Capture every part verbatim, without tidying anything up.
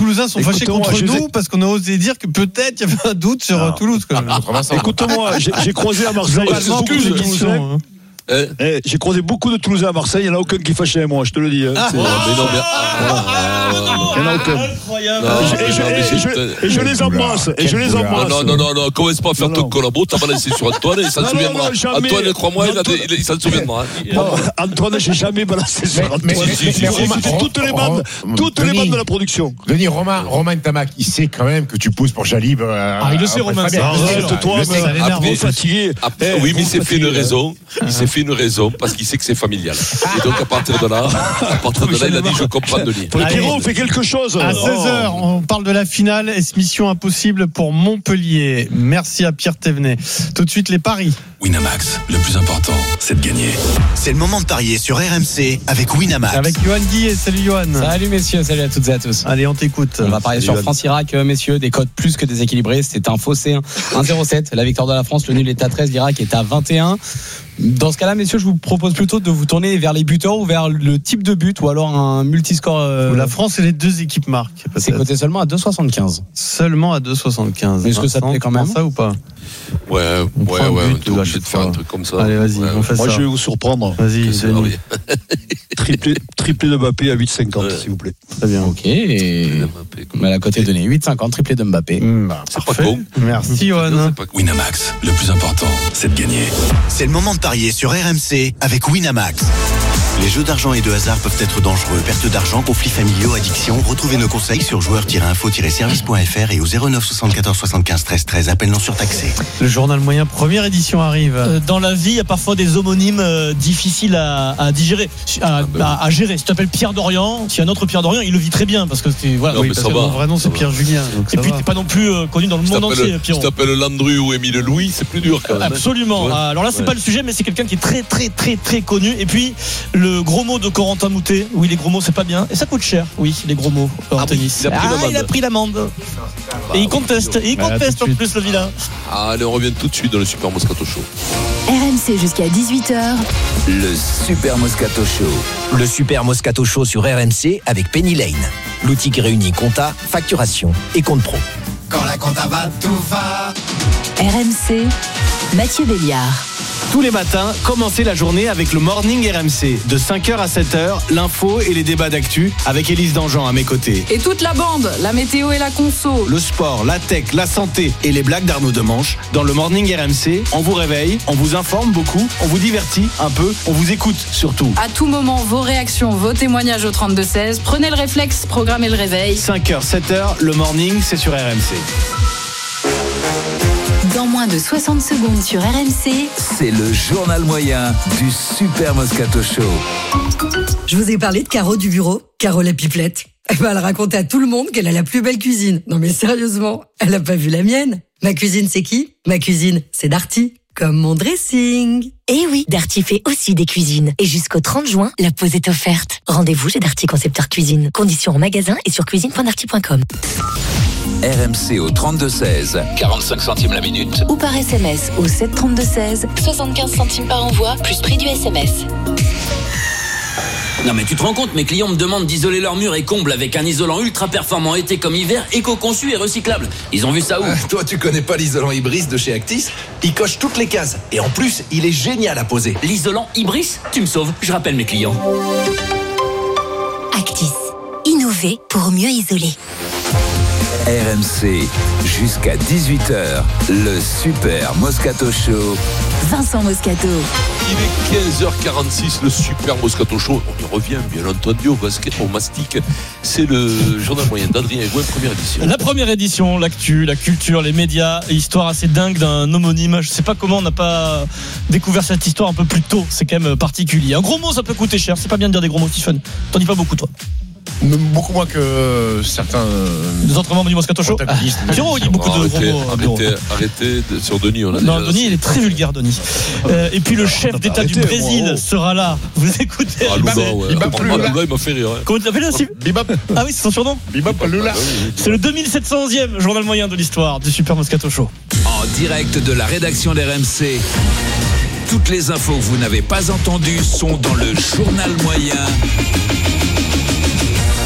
Toulousains sont fâchés contre nous parce qu'on a osé dire que peut-être il y avait un doute sur non. Toulouse. Quand même. Écoute-moi, j'ai, j'ai croisé à Marseille beaucoup de Toulousains. Euh. Eh, j'ai croisé beaucoup de Toulousains à Marseille, il n'y en a aucun qui est fâché avec moi, je te le dis. Hein. Ah, c'est... oh, mais non, mais... Ah, il n'y en a aucun. Incroyable. Non, et, je, et, je, et, je, et je les embrasse. Et je les embrasse. Non, non, non, non, commence pas à faire ton collabo, t'as balancé sur Antoine, il s'en souviendra. Antoine, crois-moi, il, Antoine... il, il s'en souviendra. Non, Antoine, j'ai jamais balancé sur Antoine. Mais, mais, mais, mais Romain, toutes les bandes, toutes les bandes de la production. Denis, Romain, Romain Tamac, il sait quand même que tu pousses pour Jalib. Ah, il le sait, Romain. Arrête-toi, mais fatigué. Oui, mais il s'est fait une raison. Il s'est fait une raison parce qu'il sait que c'est familial. Et donc à partir de là, à partir de là, il a dit je comprends Denis. Pierrot, fait quelque chose. À seize heures, on parle de la finale. Est-ce mission impossible pour Montpellier? Merci à Pierre Thévenet. Tout de suite les paris. Winamax, le plus important, c'est de gagner. C'est le moment de parier sur R M C avec Winamax. Avec Johan Guillet. Salut Johan. Salut messieurs, salut à toutes et à tous. Allez, on t'écoute. On va parier sur France-Irak, messieurs, des cotes plus que déséquilibrées. C'est un faussé, un zéro sept. La victoire de la France, le nul est à treize, l'Irak est à vingt et un. Dans ce cas-là, messieurs, je vous propose plutôt de vous tourner vers les buteurs ou vers le type de but ou alors un multiscore. Euh... La France et les deux équipes marquent. C'est coté seulement à deux soixante-quinze. Seulement à deux soixante-quinze. Est-ce que ça te plaît quand même ça ou pas? Ouais, on ouais, ouais. On est obligé de faire un truc comme ça. Allez, vas-y, ouais, on fait moi, ça. je vais vous surprendre. Vas-y, triplé, triplé de Mbappé à huit cinquante, ouais. S'il vous plaît. Très bien. Ok. Et... Mais à la côté donné huit cinquante, triplé de Mbappé. Mmh, bah, c'est pas con. Merci, Johan. Winamax, le plus important, c'est de gagner. C'est le moment de parier sur R M C avec Winamax. Les jeux d'argent et de hasard peuvent être dangereux. Perte d'argent, conflits familiaux, addiction. Retrouvez nos conseils sur joueurs tiret info tiret service point f r et au zéro neuf soixante-quatorze soixante-quinze treize treize. Appel non surtaxé. Le journal moyen, première édition arrive. Euh, dans la vie, il y a parfois des homonymes euh, difficiles à, à digérer, à, à, à gérer. Si tu t'appelles Pierre Dorian, s'il y a un autre Pierre Dorian, il le vit très bien parce que c'est voilà. Non, oui, mais parce ça que va. mon vrai nom c'est Pierre Julien. Et puis va. T'es pas non plus euh, connu dans le monde entier. Si tu t'appelles Landru ou Émile Louis, c'est plus dur quand même. Absolument. Ouais. Alors là, c'est ouais. pas le sujet, mais c'est quelqu'un qui est très très très très connu. Et puis le gros mot de Corentin Moutet. Oui, les gros mots, c'est pas bien. Et ça coûte cher. Oui, les gros mots en ah, tennis. Il a pris ah, l'amende. Il a pris l'amende. Bah, et il conteste. Et il bah, conteste en plus le vilain. Ah, allez, on revient tout de suite dans le Super Moscato Show. R M C jusqu'à dix-huit heures. Le Super Moscato Show. Le Super Moscato Show sur R M C avec Penny Lane. L'outil qui réunit compta, facturation et compte pro. Quand la compta va, tout va. R M C, Mathieu Béliard. Tous les matins, commencez la journée avec le Morning R M C. De cinq heures à sept heures, l'info et les débats d'actu avec Élise Dangean à mes côtés. Et toute la bande, la météo et la conso. Le sport, la tech, la santé et les blagues d'Arnaud Demanche. Dans le Morning R M C, on vous réveille, on vous informe beaucoup, on vous divertit un peu, on vous écoute surtout. À tout moment, vos réactions, vos témoignages au trente-deux seize. Prenez le réflexe, programmez le réveil. cinq heures, sept heures, le Morning, c'est sur R M C. Dans moins de soixante secondes sur R M C, c'est le journal moyen du Super Moscato Show. Je vous ai parlé de Caro du bureau, Caro la pipelette. Elle va raconter à tout le monde qu'elle a la plus belle cuisine. Non mais sérieusement, elle a pas vu la mienne. Ma cuisine, c'est qui? Ma cuisine, c'est Darty. Comme mon dressing. Eh oui, Darty fait aussi des cuisines. Et jusqu'au trente juin, la pause est offerte. Rendez-vous chez Darty Concepteur Cuisine. Conditions en magasin et sur cuisine point darty point com. R M C au trente-deux seize, quarante-cinq centimes la minute. Ou par S M S au sept trente-deux seize, soixante-quinze centimes par envoi, plus prix du S M S. Non mais tu te rends compte, mes clients me demandent d'isoler leurs murs et combles avec un isolant ultra performant été comme hiver, éco-conçu et recyclable. Ils ont vu ça où? euh, Toi tu connais pas l'isolant Ibris de chez Actis? Il coche toutes les cases et en plus il est génial à poser. L'isolant Ibris? Tu me sauves, je rappelle mes clients. Actis, innover pour mieux isoler. R M C, jusqu'à dix-huit heures, le Super Moscato Show. Vincent Moscato. Il est quinze heures quarante-six, le Super Moscato Show. On y revient, bien entendu, au basket, au mastic. C'est le journal moyen d'Adrien Egouin, première édition. La première édition, l'actu, la culture, les médias, histoire assez dingue d'un homonyme. Je sais pas comment on n'a pas découvert cette histoire un peu plus tôt. C'est quand même particulier. Un gros mot, ça peut coûter cher. C'est pas bien de dire des gros mots, Stephen. T'en dis pas beaucoup, toi. Beaucoup moins que certains des autres membres du Moscato Show. Pierrot, il dit beaucoup de gros mots. Arrêtez, arrêtez de, sur Denis. On a non, déjà Denis, il est très vulgaire, Denis. Euh, et puis le chef d'État arrêtez, du Brésil moi, sera là. Vous écoutez. Ah, Lula, ouais. Lula, il m'a fait rire. Hein. Comment tu l'appelles aussi? Bibap. Ah oui, c'est son surnom. Bibap Lula. C'est le deux mille sept cent onzième journal moyen de l'histoire du Super Moscato Show. En direct de la rédaction d'R M C. Toutes les infos que vous n'avez pas entendues sont dans le journal moyen.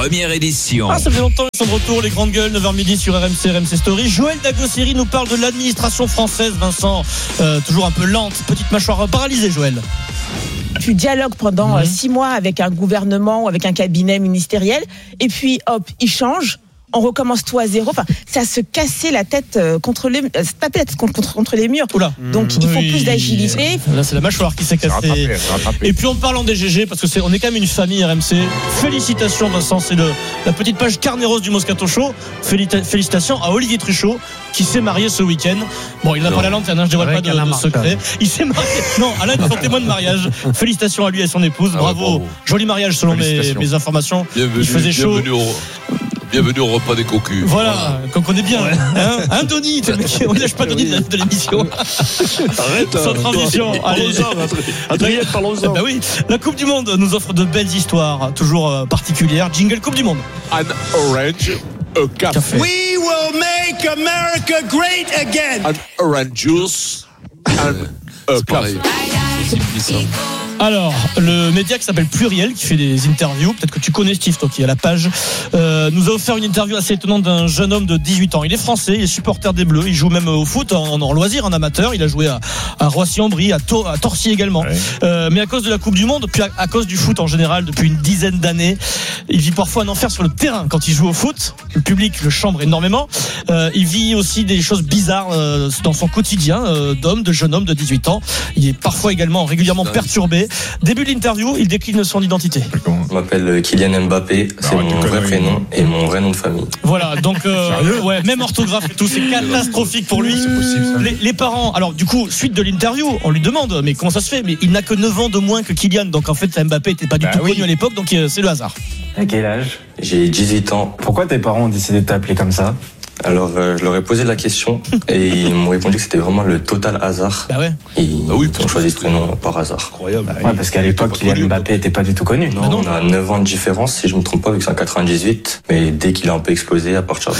première édition. Ah, ça fait longtemps qu'ils sont de retour, les grandes gueules, neuf heures midi sur R M C, R M C Story. Joël Dagosseri nous parle de l'administration française, Vincent. Euh, toujours un peu lente, petite mâchoire paralysée, Joël. Tu dialogues pendant mmh. six mois avec un gouvernement ou avec un cabinet ministériel, et puis hop, il change. On recommence tout à zéro. Enfin, c'est à se casser la tête contre les, se taper la tête contre, contre les murs. Oula. Donc, il faut oui. plus d'agilité. Là, c'est la mâchoire qui s'est cassée. Rattrapé, rattrapé. Et puis, en parlant des G G, parce que c'est, on est quand même une famille R M C. Félicitations, Vincent. C'est le, la petite page carnet rose du Moscato Show. Félita, félicitations à Olivier Truchot, qui s'est marié ce week-end. Bon, il n'a pas la lanterne, hein, je dévoile pas de, de secret. Il s'est marié. Non, Alain est son témoin de mariage. Félicitations à lui et à son épouse. Bravo. Ah ouais, bravo. Joli mariage selon mes, mes informations. Bienvenue, il faisait chaud. Bienvenue au... Bienvenue au repas des cocus. Voilà, voilà. Qu'on connaît bien. Ouais. Hein, hein Denis, on ne lâche pas Denis de, de l'émission. Arrête. Sans transition. Allez, Adrien, parlons-en. Bah oui, la Coupe du Monde nous offre de belles histoires, toujours particulières. Jingle Coupe du Monde. An orange, a café. café. We will make America great again. An orange juice, and a café. Alors, le média qui s'appelle Pluriel, qui fait des interviews, peut-être que tu connais Steve, toi qui es à la page, euh, nous a offert une interview assez étonnante d'un jeune homme de dix-huit ans. Il est français, il est supporter des Bleus, il joue même au foot en, en loisir, en amateur. Il a joué à, à Roissy-en-Brie, à, to, à Torcy également. Ouais. Euh, mais à cause de la Coupe du Monde, puis à, à cause du foot en général, depuis une dizaine d'années, il vit parfois un enfer sur le terrain quand il joue au foot. Le public le chambre énormément. Euh, il vit aussi des choses bizarres euh, dans son quotidien euh, d'homme, de jeune homme de dix-huit ans. Il est parfois également régulièrement perturbé. Début de l'interview, il décline son identité. Je m'appelle Kylian Mbappé, c'est non, mon vrai prénom et mon vrai nom de famille. Voilà, donc euh, ouais, même orthographe et tout, c'est catastrophique pour lui. C'est possible, ça. Les, les parents, alors du coup, suite de l'interview, on lui demande, mais comment ça se fait ? Mais il n'a que neuf ans de moins que Kylian, donc en fait Mbappé n'était pas du bah tout oui. connu à l'époque, donc euh, c'est le hasard. À quel âge ? J'ai dix-huit ans. Pourquoi tes parents ont décidé de t'appeler comme ça ? Alors, euh, je leur ai posé la question et ils m'ont répondu que c'était vraiment le total hasard. Bah ouais. Et ah oui, ils ont choisi ce prénom par hasard. Incroyable. Bah oui. Ouais, parce qu'à l'époque, Kylian Mbappé n'était pas du tout connu. Non, bah non, on a neuf ans de différence, si je me trompe pas, vu que c'est en quatre-vingt-dix-huit. Mais dès qu'il a un peu explosé, à partir de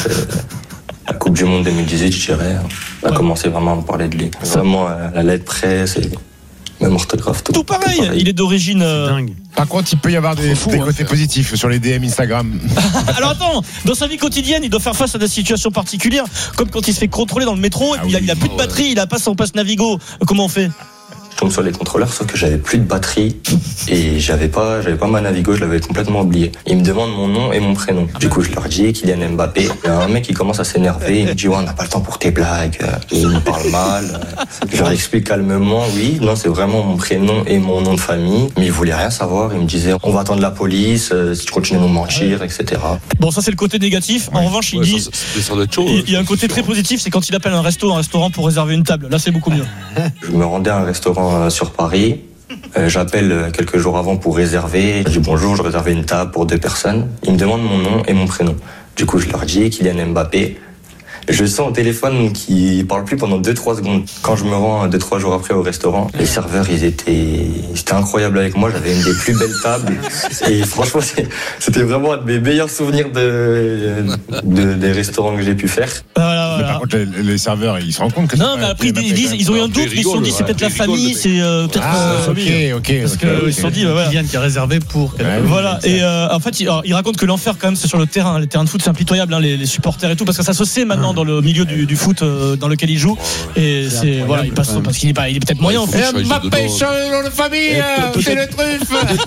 la Coupe du Monde deux mille dix-huit, je dirais, on a ouais. commencé vraiment à me parler de lui. Vraiment, euh, la lettre près, c'est... Même orthographe, tout. Tout pareil. tout pareil. Il est d'origine. Euh... dingue. Par contre, il peut y avoir des, fou, des hein, côtés positifs sur les D M Instagram. Alors attends, dans sa vie quotidienne, il doit faire face à des situations particulières, comme quand il se fait contrôler dans le métro, et puis ah oui, il, a, il a plus de batterie, il a pas son passe Navigo. Comment on fait ? Je tombe sur les contrôleurs, sauf que j'avais plus de batterie et j'avais pas, j'avais pas ma Navigo, je l'avais complètement oublié. Ils me demandent mon nom et mon prénom. Du coup, je leur dis Kylian Mbappé. Il y a un mec qui commence à s'énerver. Il me dit ouais, on n'a pas le temps pour tes blagues. Et il me parle mal. Je leur explique calmement, oui, non, c'est vraiment mon prénom et mon nom de famille. Mais il voulait rien savoir. Il me disait on va attendre la police euh, si tu continues à nous mentir, et cetera. Bon, ça c'est le côté négatif. En ouais. revanche, il ouais, dit ça, ça, ça doit être chaud, il, il y a un côté très positif, c'est quand il appelle un resto, un restaurant pour réserver une table. Là, c'est beaucoup mieux. Je me rendais à un restaurant sur Paris. Euh, j'appelle quelques jours avant pour réserver. Je dis bonjour, je réservais une table pour deux personnes. Ils me demandent mon nom et mon prénom. Du coup, je leur dis Kylian Mbappé. Je sens au téléphone qu'il parle plus pendant deux trois secondes. Quand je me rends deux trois jours après au restaurant, les serveurs, ils étaient, c'était incroyable avec moi. J'avais une des plus belles tables. Et franchement, c'était vraiment un de mes meilleurs souvenirs de, de des restaurants que j'ai pu faire. Voilà, voilà. Par contre, les, les serveurs, ils se rendent compte que non, mais après, ils, ils disent, ils ont eu un doute, mais ils se sont dit, c'est peut-être la famille, c'est euh, peut-être. Ah, euh, ok, ok. Parce qu'ils okay, se sont dit, bah, voilà. Kylian qui a réservé pour. Ouais, voilà. Et euh, en fait, il, alors, il raconte que l'enfer, quand même, c'est sur le terrain. Les terrains de foot, c'est impitoyable, hein, les, les supporters et tout, parce que ça se sait maintenant dans le milieu du, du foot euh, dans lequel il joue. Et c'est, c'est voilà, il passe parce qu'il est pas, il est peut-être moyen. Mbappé, nom de famille, c'est le truffe.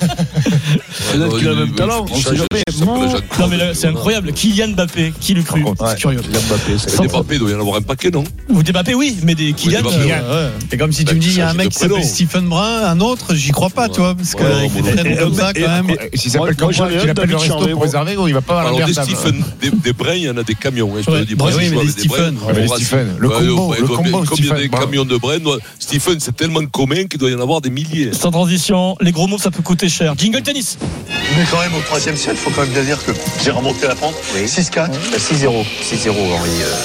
Peut-être qu'il a le même talent. Non mais là, c'est incroyable. Kylian Mbappé, qui l'eût cru ? C'est curieux. Des Mbappé, il doit y en avoir un paquet, non ? Ou des Mbappé, oui, mais des Kylian. C'est comme si tu me dis il y a un mec qui s'appelle Stephen Brun, un autre, j'y crois pas, tu vois, parce qu'avec des prénoms comme ça, quand même. S'il s'appelle comme ça, qu'il appelle le resto pour réserver, il va pas avoir la merde. Des Brun, il y en a des camions. Oui, mais Stephen. Le combo, le combo, comme il y a des camions de Brenne, Stephen, c'est tellement commun qu'il doit y en avoir des milliers. Sans transition, les gros mots, ça peut coûter cher. Jingle tennis. Mais quand même, au troisième set, il faut quand même bien dire que j'ai remonté la pente. Oui. six quatre. six zéro. six zéro, Henri.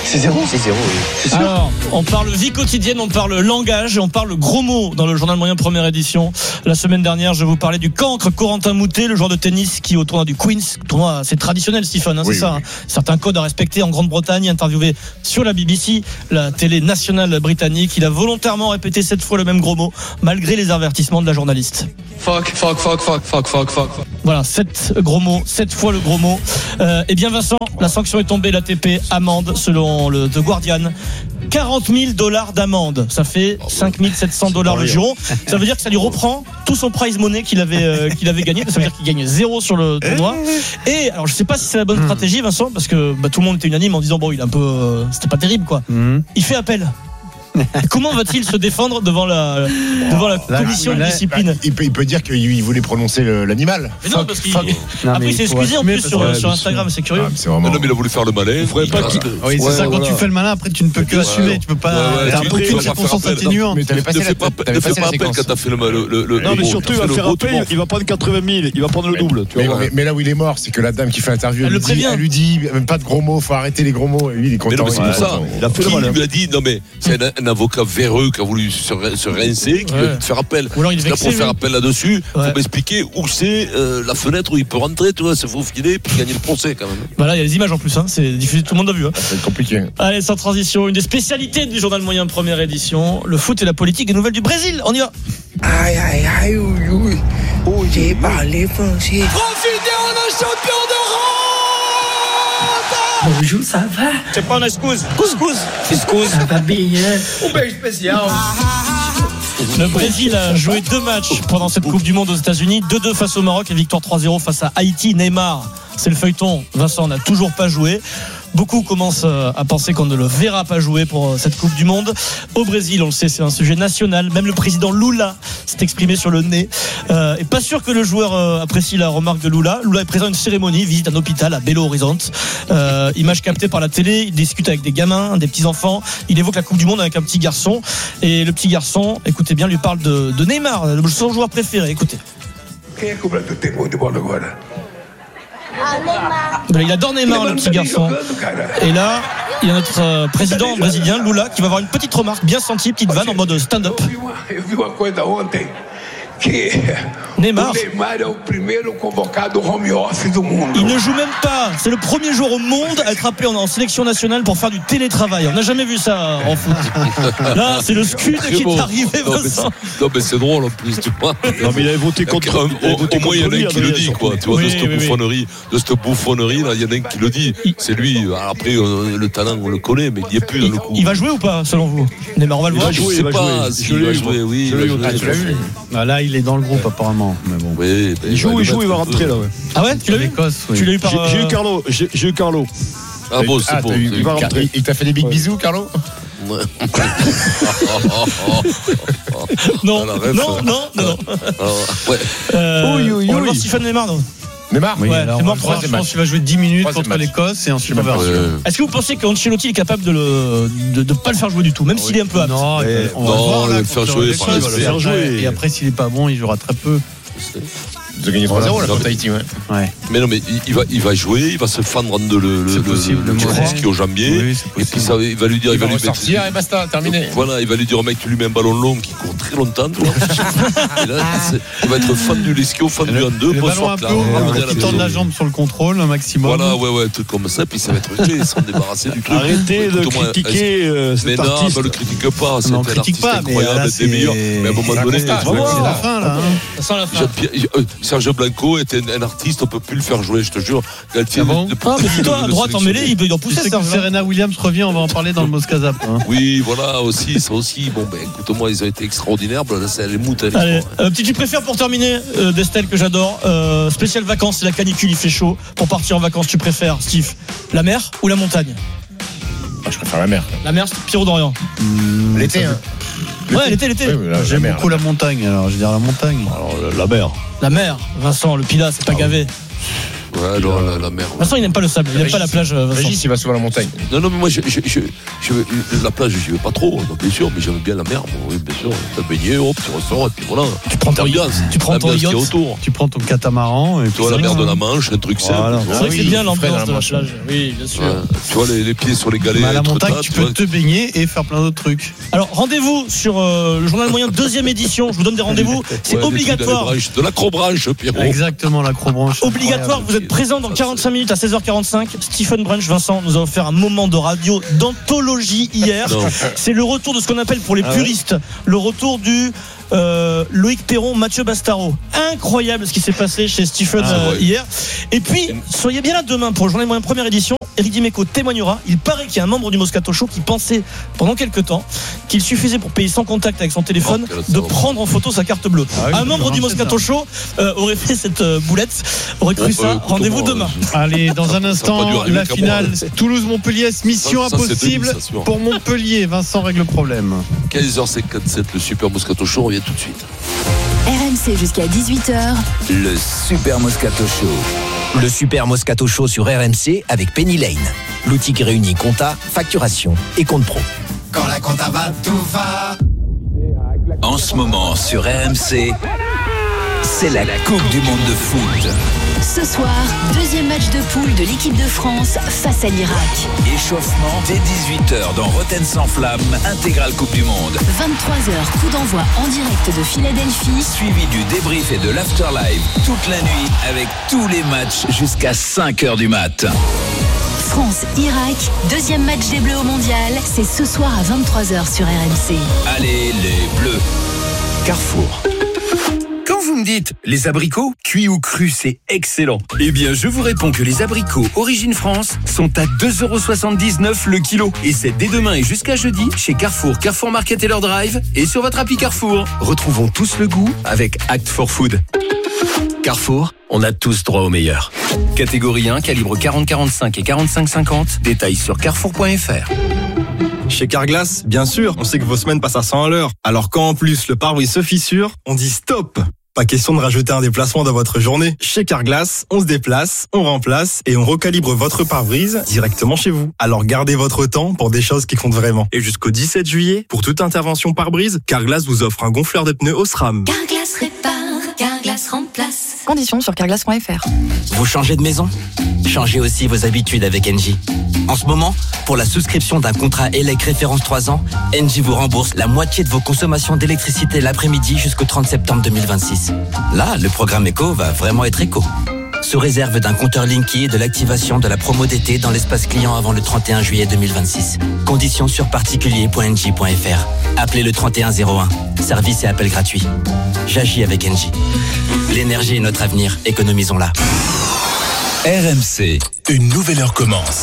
C'est zéro, c'est zéro. Oui. Alors, on parle vie quotidienne, on parle langage et on parle gros mots dans le journal moyen première édition. La semaine dernière, je vous parlais du cancre Corentin Moutet, le joueur de tennis qui au tournoi du Queen's, tournoi assez traditionnel, Stephen, hein, oui, c'est ça. Oui. Hein. Certains codes à respecter en Grande-Bretagne, interviewé sur la B B C, la télé nationale britannique. Il a volontairement répété sept fois le même gros mot, malgré les avertissements de la journaliste. Fuck, fuck, fuck, fuck, fuck, fuck, fuck. Voilà, sept gros mots, sept fois le gros mot. Euh, eh bien, Vincent, la sanction est tombée, l'A T P, amende, selon le The Guardian. quarante mille dollars d'amende. Ça fait cinq mille sept cents dollars le giron. Ça veut dire que ça lui reprend tout son prize money qu'il avait, euh, qu'il avait gagné. Ça veut dire qu'il gagne zéro sur le tournoi. Et alors, je sais pas si c'est la bonne stratégie, Vincent, parce que bah, tout le monde était unanime en disant bon, il est un peu, euh, c'était pas terrible, quoi. Mm-hmm. Il fait appel. Comment va-t-il se défendre devant la, devant la là, commission là, de discipline bah, il, peut, il peut dire qu'il voulait prononcer le, l'animal. Mais non, parce qu'il non, après il s'est excusé en plus sur, sur Instagram, c'est curieux. Ah, c'est vraiment... Non, mais il a voulu faire le malin. Il faudrait pas qu'il... Oui, c'est ouais, ça, voilà. Quand tu fais le malin, après tu ne peux que ouais, assumer. Ouais. Tu peux pas. Ouais, t'as aucune circonstance atténuante. Mais t'avais passé la Ne fais pas appel quand t'as fait le. Non, mais surtout, il va faire appel, il va prendre quatre-vingt mille, il va prendre le double. Mais là où il est mort, c'est que la dame qui fait l'interview, elle lui dit même pas de gros mots, faut arrêter les gros mots. Et lui, il est content. C'est pour ça. Qui lui a dit non, mais c'est un avocat véreux qui a voulu se, se rincer, qui ouais. veut faire appel. Ou alors il là, pour faire appel là-dessus, il ouais. faut m'expliquer où c'est euh, la fenêtre où il peut rentrer, tu vois, se faufiler, puis gagner le procès quand même. Bah là, il y a les images en plus, hein. C'est diffusé, tout le monde a vu. Hein. C'est compliqué. Allez, sans transition, une des spécialités du journal moyen première édition, le foot et la politique, des nouvelles du Brésil. On y va. Aïe, aïe, aïe, oui, oui. Oh, j'ai parlé français. Profitez, on est champion d'Europe. Bonjour, ça va? C'est pas un excuse. Couscous. Excuse. Ça va bien. Un beijo spécial. Le Brésil a joué deux matchs pendant cette Coupe du Monde aux États-Unis, deux deux face au Maroc et victoire trois zéro face à Haïti. Neymar, c'est le feuilleton. Vincent n'a toujours pas joué. Beaucoup commencent à penser qu'on ne le verra pas jouer pour cette Coupe du Monde. Au Brésil, on le sait, c'est un sujet national. Même le président Lula s'est exprimé sur le nez. Euh, et pas sûr que le joueur euh, apprécie la remarque de Lula. Lula est présent à une cérémonie, visite un hôpital à Belo Horizonte. Euh, image captée par la télé. Il discute avec des gamins, des petits-enfants. Il évoque la Coupe du Monde avec un petit garçon. Et le petit garçon, écoutez bien, lui parle de, de Neymar, son joueur préféré. Écoutez. Il adore Neymar, le petit garçon. Et là, il y a notre président brésilien, Lula, qui va avoir une petite remarque bien sentie, petite vanne en mode stand-up. Neymar, il ne joue même pas. C'est le premier joueur au monde à être appelé en sélection nationale pour faire du télétravail. On n'a jamais vu ça en foot. Là, c'est le scud qui est arrivé. Non, mais c'est, non, mais c'est drôle en plus, tu vois. Non, mais il avait voté contre. Au, au moins, il y en a un qui le dit, quoi. Tu vois, de cette bouffonnerie, de cette bouffonnerie, là, il y en a un qui le dit. C'est lui. Après, le talent, on le connaît, mais il n'y est plus dans le coup. Il va jouer ou pas, selon vous? Neymar, on va le voir. Je ne sais pas s'il va jouer. Oui, là, il est dans le groupe apparemment. Mais bon. Oui, ben il joue, il, il joue, il va rentrer là. Ouais. Ah ouais, tu l'as vu? Oui. Tu l'as eu par. J'ai, j'ai eu Carlo. J'ai, j'ai eu Carlo. Ah bon, c'est ah, bon. Il va rentrer. Il t'a fait des big ouais. bisous, Carlo? Ouais. non, non, non, non, non. Ouais. Euh, oui, oui, on va voir Stephen Neymar, non? Neymar, oui, ouais, c'est mort. Je pense qu'il va jouer dix minutes contre match. l'Écosse et ensuite on va. Est-ce que vous pensez qu'Ancelotti est capable de le de, de pas le faire jouer du tout, même oui. s'il est un peu apte? Non, et on va non, voir, là, le faire jouer, il va le faire jouer. Et après, s'il est pas bon, il jouera très peu. Ils ont gagné trois zéro là contre Haïti, ouais. ouais. Mais non, mais il va, il va jouer, il va se fendre de le, le, possible, le, le, le ski au jambier. Oui, et puis ça, il va lui dire, il, il va, va lui sortir et basta, terminé. Donc, voilà, il va lui dire, mec, tu lui mets un ballon long qui court très longtemps. Tu vois. Et là, il va être fendu les skis, fendu en deux. Le ballon un peu haut, qui tend la jambe sur le contrôle, un maximum. Voilà, ouais, ouais, tout comme ça. Puis ça va être réglé, ils sont débarrassés du truc. Arrêtez de critiquer cet artiste. Mais non, ne le critique pas. C'est un artiste incroyable, des meilleurs. Mais à un moment donné, c'est la fin là. Serge Blanco est un artiste, on peut plus le faire jouer, je te jure. Galtier, ah bon ah, mais dis-toi, à droite en mêlée, il doit en pousser. Quand Serena Williams revient, on va en parler dans le Mosca Zap. Hein. Oui, voilà, aussi, ça aussi. Bon, ben, écoute-moi, ils ont été extraordinaires. Là, c'est les moutes. Allez, euh, petit, tu préfères pour terminer, euh, d'Estelle, que j'adore. Euh, spécial vacances, c'est la canicule, il fait chaud. Pour partir en vacances, tu préfères, Steve, la mer ou la montagne? Ah, je préfère la mer. La mer, c'est Pierrot d'Orient. Mmh, l'été, hein. Ouais, l'été, l'été. Oui, là, j'aime beaucoup la montagne, alors je vais dire la montagne. Alors, la mer. La mer, Vincent, le Pilat, c'est pas ah, gavé. Ouais, alors la, la mer. Ouais. Vincent, il n'aime pas le sable, il n'aime pas la plage. Régis, il va souvent à la montagne. Non, non, mais moi, je, je, je, je, la plage, j'y vais pas trop, donc, bien sûr, mais j'aime bien la mer. Bon, oui, bien sûr, t'as baigné, hop, tu ressors, et puis voilà. Tu prends ton yacht, tu prends ton yacht, autour. Tu prends ton catamaran, et tu vois la mer de la Manche, un truc voilà. simple. C'est vrai que c'est bien l'ambiance de la plage. Oui, bien sûr. Ouais. Tu vois les, les pieds sur les galets. À la montagne, tu peux te baigner et faire plein d'autres trucs. Alors, rendez-vous sur euh, le journal moyen deuxième édition. Je vous donne des rendez-vous. C'est ouais, obligatoire. De l'acrobranche, Pierrot. Exactement, l'acrobranche. Obligatoire. Vous êtes présent dans quarante-cinq minutes à seize heures quarante-cinq. Stephen Brunch, Vincent, nous avons fait un moment de radio d'anthologie hier. Non. C'est le retour de ce qu'on appelle pour les ah puristes, ouais. le retour du Euh, Loïc Perron, Mathieu Bastaro. Incroyable ce qui s'est passé chez Stephen ah, euh, ouais. hier. Et puis, soyez bien là demain pour le journal moyen première édition. Eric Dimeco témoignera. Il paraît qu'il y a un membre du Moscato Show qui pensait pendant quelques temps qu'il suffisait pour payer sans contact avec son téléphone oh, de prendre en photo sa carte bleue. Ah oui, un membre du Moscato Show euh, aurait fait cette euh, boulette, aurait cru oh, ça. Euh, Rendez-vous demain. Allez, dans un instant, la finale Toulouse-Montpellier, mission ça, ça, impossible demi, pour Montpellier. Vincent règle le problème. quinze heures cinquante-sept, le Super Moscato Show revient tout de suite. R M C jusqu'à dix-huit heures. Le Super Moscato Show. Le Super Moscato Show sur R M C avec Penny Lane. L'outil qui réunit compta, facturation et compte pro. Quand la compta va, tout va. En ce moment sur R M C, c'est la Coupe du Monde de foot. Ce soir, deuxième match de poule de l'équipe de France face à l'Irak. Échauffement dès dix-huit heures dans Rotten sans flamme, intégrale Coupe du Monde. vingt-trois heures, coup d'envoi en direct de Philadelphie. Suivi du débrief et de l'afterlive toute la nuit avec tous les matchs jusqu'à cinq heures du mat. France-Irak, deuxième match des Bleus au Mondial, c'est ce soir à vingt-trois heures sur R M C. Allez les Bleus. Carrefour. Quand vous me dites les abricots, cuits ou crus, c'est excellent. Eh bien, je vous réponds que les abricots Origine France sont à deux euros soixante-dix-neuf le kilo. Et c'est dès demain et jusqu'à jeudi chez Carrefour, Carrefour Market et leur drive et sur votre appli Carrefour. Retrouvons tous le goût avec Act for Food. Carrefour, on a tous droit au meilleur. Catégorie un, calibre quarante quarante-cinq et quarante-cinq cinquante. Détails sur carrefour point f r. Chez Carglass, bien sûr, on sait que vos semaines passent à cent à l'heure. Alors quand en plus le pare-brise se fissure, on dit stop. Pas question de rajouter un déplacement dans votre journée. Chez Carglass, on se déplace, on remplace et on recalibre votre pare-brise directement chez vous. Alors gardez votre temps pour des choses qui comptent vraiment. Et jusqu'au dix-sept juillet, pour toute intervention pare-brise, Carglass vous offre un gonfleur de pneus Osram. Carglass répare, Carglass remplace. Conditions sur carglass point f r. Vous changez de maison ? Changez aussi vos habitudes avec Engie. En ce moment, pour la souscription d'un contrat E L E C référence trois ans, Engie vous rembourse la moitié de vos consommations d'électricité l'après-midi jusqu'au trente septembre deux mille vingt-six. Là, le programme éco va vraiment être éco. Sous réserve d'un compteur Linky et de l'activation de la promo d'été dans l'espace client avant le trente et un juillet deux mille vingt-six. Conditions sur particulier point engie point f r. Appelez le trente et un zéro un. Service et appel gratuit. J'agis avec Engie. L'énergie est notre avenir. Économisons-la. R M C, une nouvelle heure commence.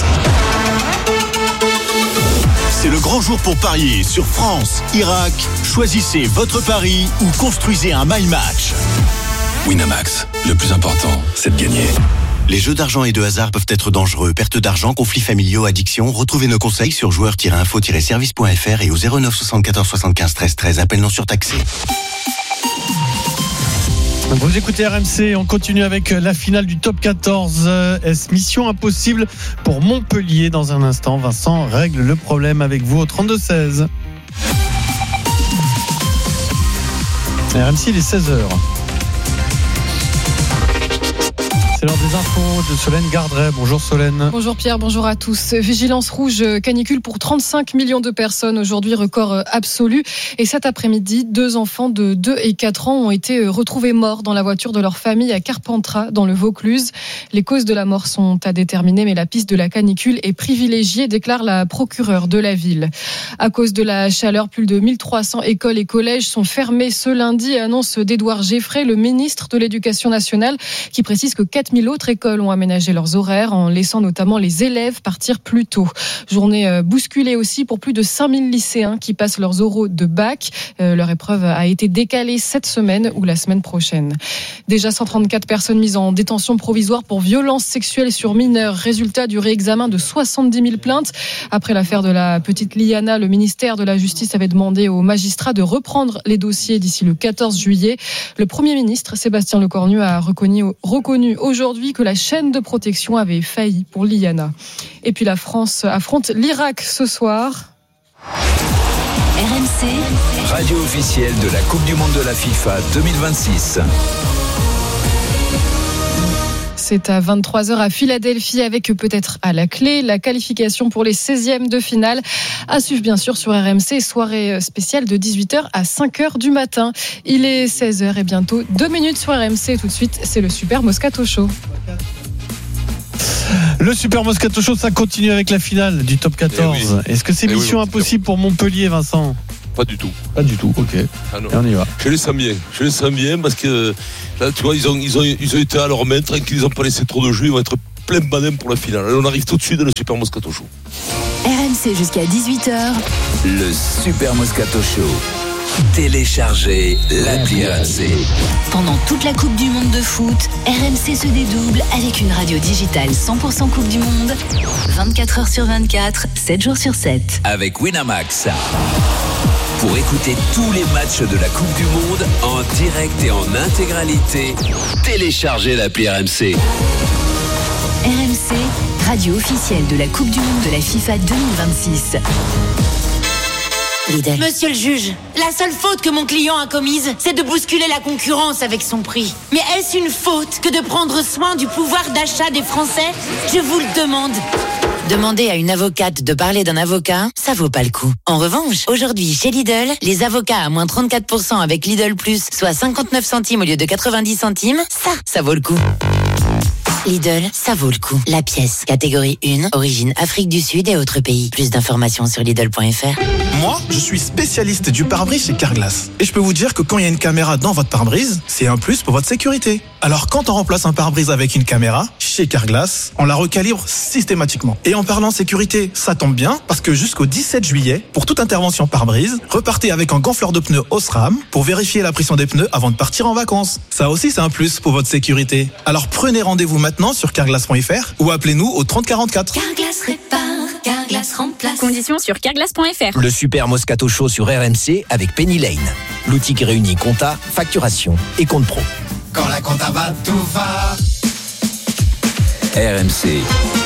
C'est le grand jour pour parier sur France, Irak. Choisissez votre pari ou construisez un my match. Winamax, le plus important, c'est de gagner. Les jeux d'argent et de hasard peuvent être dangereux. Perte d'argent, conflits familiaux, addiction. Retrouvez nos conseils sur joueurs tiret info tiret service point f r et au zéro neuf soixante-quatorze soixante-quinze treize treize. Appel non surtaxé. Vous écoutez R M C, on continue avec la finale du top quatorze. Est-ce mission impossible pour Montpellier dans un instant? Vincent règle le problème avec vous au trente-deux seize. R M C, il est seize heures. C'est l'heure des infos de Solène Gardret. Bonjour Solène. Bonjour Pierre, bonjour à tous. Vigilance rouge canicule pour trente-cinq millions de personnes. Aujourd'hui, record absolu. Et cet après-midi, deux enfants de deux et quatre ans ont été retrouvés morts dans la voiture de leur famille à Carpentras, dans le Vaucluse. Les causes de la mort sont à déterminer, mais la piste de la canicule est privilégiée, déclare la procureure de la ville. À cause de la chaleur, plus de mille trois cents écoles et collèges sont fermés ce lundi, annonce d'Édouard Geffray, le ministre de l'Éducation nationale, qui précise que quatre mille autres écoles ont aménagé leurs horaires en laissant notamment les élèves partir plus tôt. Journée bousculée aussi pour plus de cinq mille lycéens qui passent leurs oraux de bac. Euh, leur épreuve a été décalée cette semaine ou la semaine prochaine. Déjà cent trente-quatre personnes mises en détention provisoire pour violences sexuelles sur mineurs. Résultat du réexamen de soixante-dix mille plaintes. Après l'affaire de la petite Liana, le ministère de la Justice avait demandé aux magistrats de reprendre les dossiers d'ici le quatorze juillet. Le Premier ministre, Sébastien Lecornu, a reconnu, reconnu aujourd'hui aujourd'hui que la chaîne de protection avait failli pour Liana. Et puis la France affronte l'Irak ce soir. R M C, radio officielle de la Coupe du Monde de la FIFA deux mille vingt-six. C'est à vingt-trois heures à Philadelphie avec peut-être à la clé la qualification pour les seizièmes de finale. À suivre bien sûr sur R M C, soirée spéciale de dix-huit heures à cinq heures du matin. Il est seize heures et bientôt deux minutes sur R M C. Tout de suite, c'est le Super Moscato Show. Le Super Moscato Show, ça continue avec la finale du Top quatorze. Eh oui. Est-ce que c'est eh mission oui, impossible pour Montpellier, Vincent ? Pas du tout. Pas du tout, ok. Ah non. Et on y va. Je les sens bien. Je les sens bien parce que là, tu vois, ils ont, ils ont, ils ont été à leur main, tranquilles, ils n'ont pas laissé trop de jeu, ils vont être plein de banane pour la finale. Alors, on arrive tout de suite dans le Super Moscato Show. R M C jusqu'à dix-huit heures. Le Super Moscato Show. Téléchargez l'appli R M C. Pendant toute la Coupe du Monde de foot, R M C se dédouble avec une radio digitale cent pour cent Coupe du Monde, vingt-quatre heures sur vingt-quatre, sept jours sur sept. Avec Winamax. Pour écouter tous les matchs de la Coupe du Monde en direct et en intégralité, téléchargez l'appli R M C. R M C, radio officielle de la Coupe du Monde de la FIFA deux mille vingt-six. Lidl. Monsieur le juge, la seule faute que mon client a commise, c'est de bousculer la concurrence avec son prix. Mais est-ce une faute que de prendre soin du pouvoir d'achat des Français ? Je vous le demande. Demander à une avocate de parler d'un avocat, ça vaut pas le coup. En revanche, aujourd'hui, chez Lidl, les avocats à moins trente-quatre pour cent avec Lidl Plus, soit cinquante-neuf centimes au lieu de quatre-vingt-dix centimes, ça, ça vaut le coup. Lidl, ça vaut le coup. La pièce, catégorie un, origine Afrique du Sud et autres pays. Plus d'informations sur Lidl point F R. Moi, je suis spécialiste du pare-brise chez Carglass. Et je peux vous dire que quand il y a une caméra dans votre pare-brise, c'est un plus pour votre sécurité. Alors quand on remplace un pare-brise avec une caméra, chez Carglass, on la recalibre systématiquement. Et en parlant sécurité, ça tombe bien, parce que jusqu'au dix-sept juillet, pour toute intervention pare-brise, repartez avec un gonfleur de pneus Osram pour vérifier la pression des pneus avant de partir en vacances. Ça aussi, c'est un plus pour votre sécurité. Alors prenez rendez-vous maintenant sur carglass point F R ou appelez-nous au trente quarante-quatre. Carglass répare, Carglass remplace. Conditions sur carglass point F R. Le Super Moscato Show sur R M C avec Penny Lane. L'outil qui réunit compta, facturation et compte pro. Quand la compta va, tout va. R M C.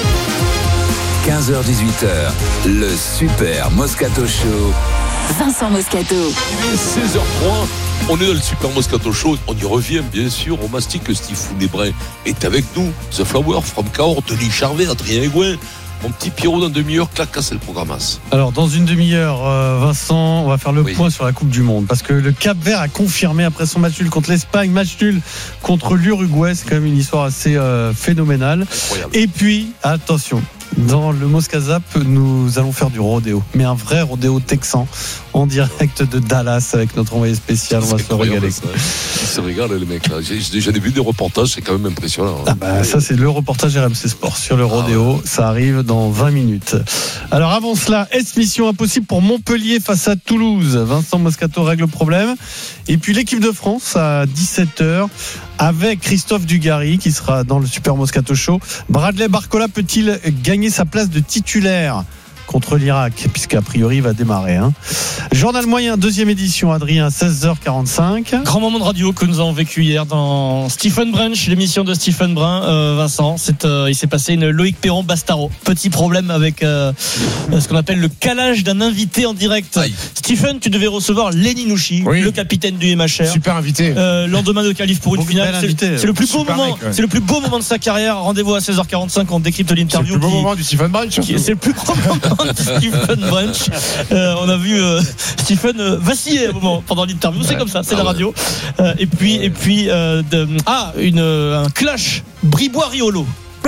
quinze heures dix-huit heures. Le Super Moscato Show. Vincent Moscato. seize heures trois. On est dans le Super Moscato Show, on y revient bien sûr, on mastique que Steve Founébrin est avec nous, The Flower, From Cahors, Denis Charvet, Adrien Aigouin, mon petit Pierrot dans demi-heure, clac, c'est le programmas. Alors dans une demi-heure, euh, Vincent, on va faire le oui. point sur la Coupe du Monde, parce que le Cap-Vert a confirmé après son match nul contre l'Espagne, match nul contre l'Uruguay, c'est quand même une histoire assez euh, phénoménale. Incroyable. Et puis, attention, dans le Moscazap, nous allons faire du rodéo, mais un vrai rodéo texan en direct de Dallas avec notre envoyé spécial. On va se régaler. Ils se régalent les mecs là. J'ai déjà vu des reportages, c'est quand même impressionnant. Ah bah, ça c'est le reportage R M C Sport sur le rodéo. Ah ouais. Ça arrive dans vingt minutes. Alors avant cela, est-ce mission impossible pour Montpellier face à Toulouse ? Vincent Moscato règle le problème. Et puis l'équipe de France à dix-sept heures avec Christophe Dugarry qui sera dans le Super Moscato Show. Bradley Barcola peut-il gagner sa place de titulaire contre l'Irak, puisqu'a priori il va démarrer. Hein. Journal moyen, deuxième édition, Adrien, seize heures quarante-cinq. Grand moment de radio que nous avons vécu hier dans Stephen Brunch, l'émission de Stephen Brun, euh, Vincent. C'est, euh, il s'est passé une Loïc Perron-Bastaro. Petit problème avec euh, ce qu'on appelle le calage d'un invité en direct. Aïe. Stephen, tu devais recevoir Lenny Nouchi, oui. le capitaine du M H R. Super invité. Euh, lendemain de qualif pour une finale. C'est, invité, c'est, le plus beau moment, mec, ouais. c'est le plus beau moment de sa carrière. Rendez-vous à seize heures quarante-cinq, on décrypte l'interview. C'est le plus beau qui, moment du Stephen Brunch. Qui, c'est le plus grand moment. Stephen Brunch. Euh, on a vu euh, Stephen euh, vaciller un moment pendant l'interview. C'est comme ça, c'est ah la radio. Euh, et puis, et puis euh, de, ah, une, un clash Bribois-Riolo.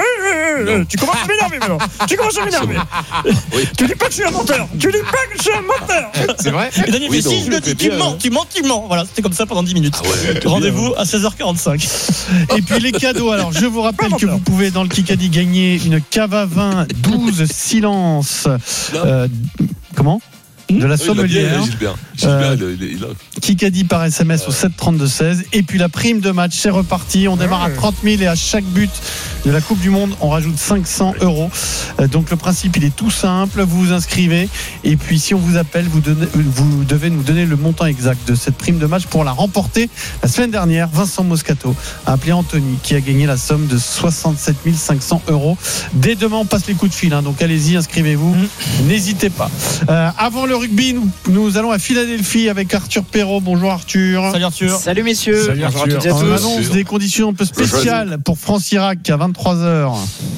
Non. Tu commences à m'énerver maintenant. Tu commences à m'énerver. Oui. Tu dis pas que je suis un menteur. Tu dis pas que je suis un menteur. C'est vrai. Et Daniel oui, fait si je le dis, tu mens, tu mens, tu mens. Voilà, c'était comme ça pendant dix minutes. Ah ouais, rendez-vous à seize heures quarante-cinq. Et puis les cadeaux. Alors je vous rappelle que vous pouvez dans le Kikadi gagner une cave à vin douze silence. Euh, comment? De la sommelière. Euh, Kikadi par S M S au sept trente-deux seize. Et puis la prime de match, c'est reparti. On démarre à trente mille et à chaque but de la Coupe du Monde. On rajoute cinq cents euros. Donc le principe, il est tout simple. Vous vous inscrivez et puis si on vous appelle, vous, donnez, vous devez nous donner le montant exact de cette prime de match pour la remporter. La semaine dernière, Vincent Moscato a appelé Anthony qui a gagné la somme de soixante-sept mille cinq cents euros. Dès demain, on passe les coups de fil. Hein, donc allez-y, inscrivez-vous. Mmh. N'hésitez pas. Euh, avant le rugby, nous, nous allons à Philadelphie avec Arthur Perrault. Bonjour Arthur. Salut Arthur. Salut messieurs. Salut Arthur. Bonjour à toutes et à tous. On annonce des conditions un peu spéciales pour France-Irak à vingt-trois heures.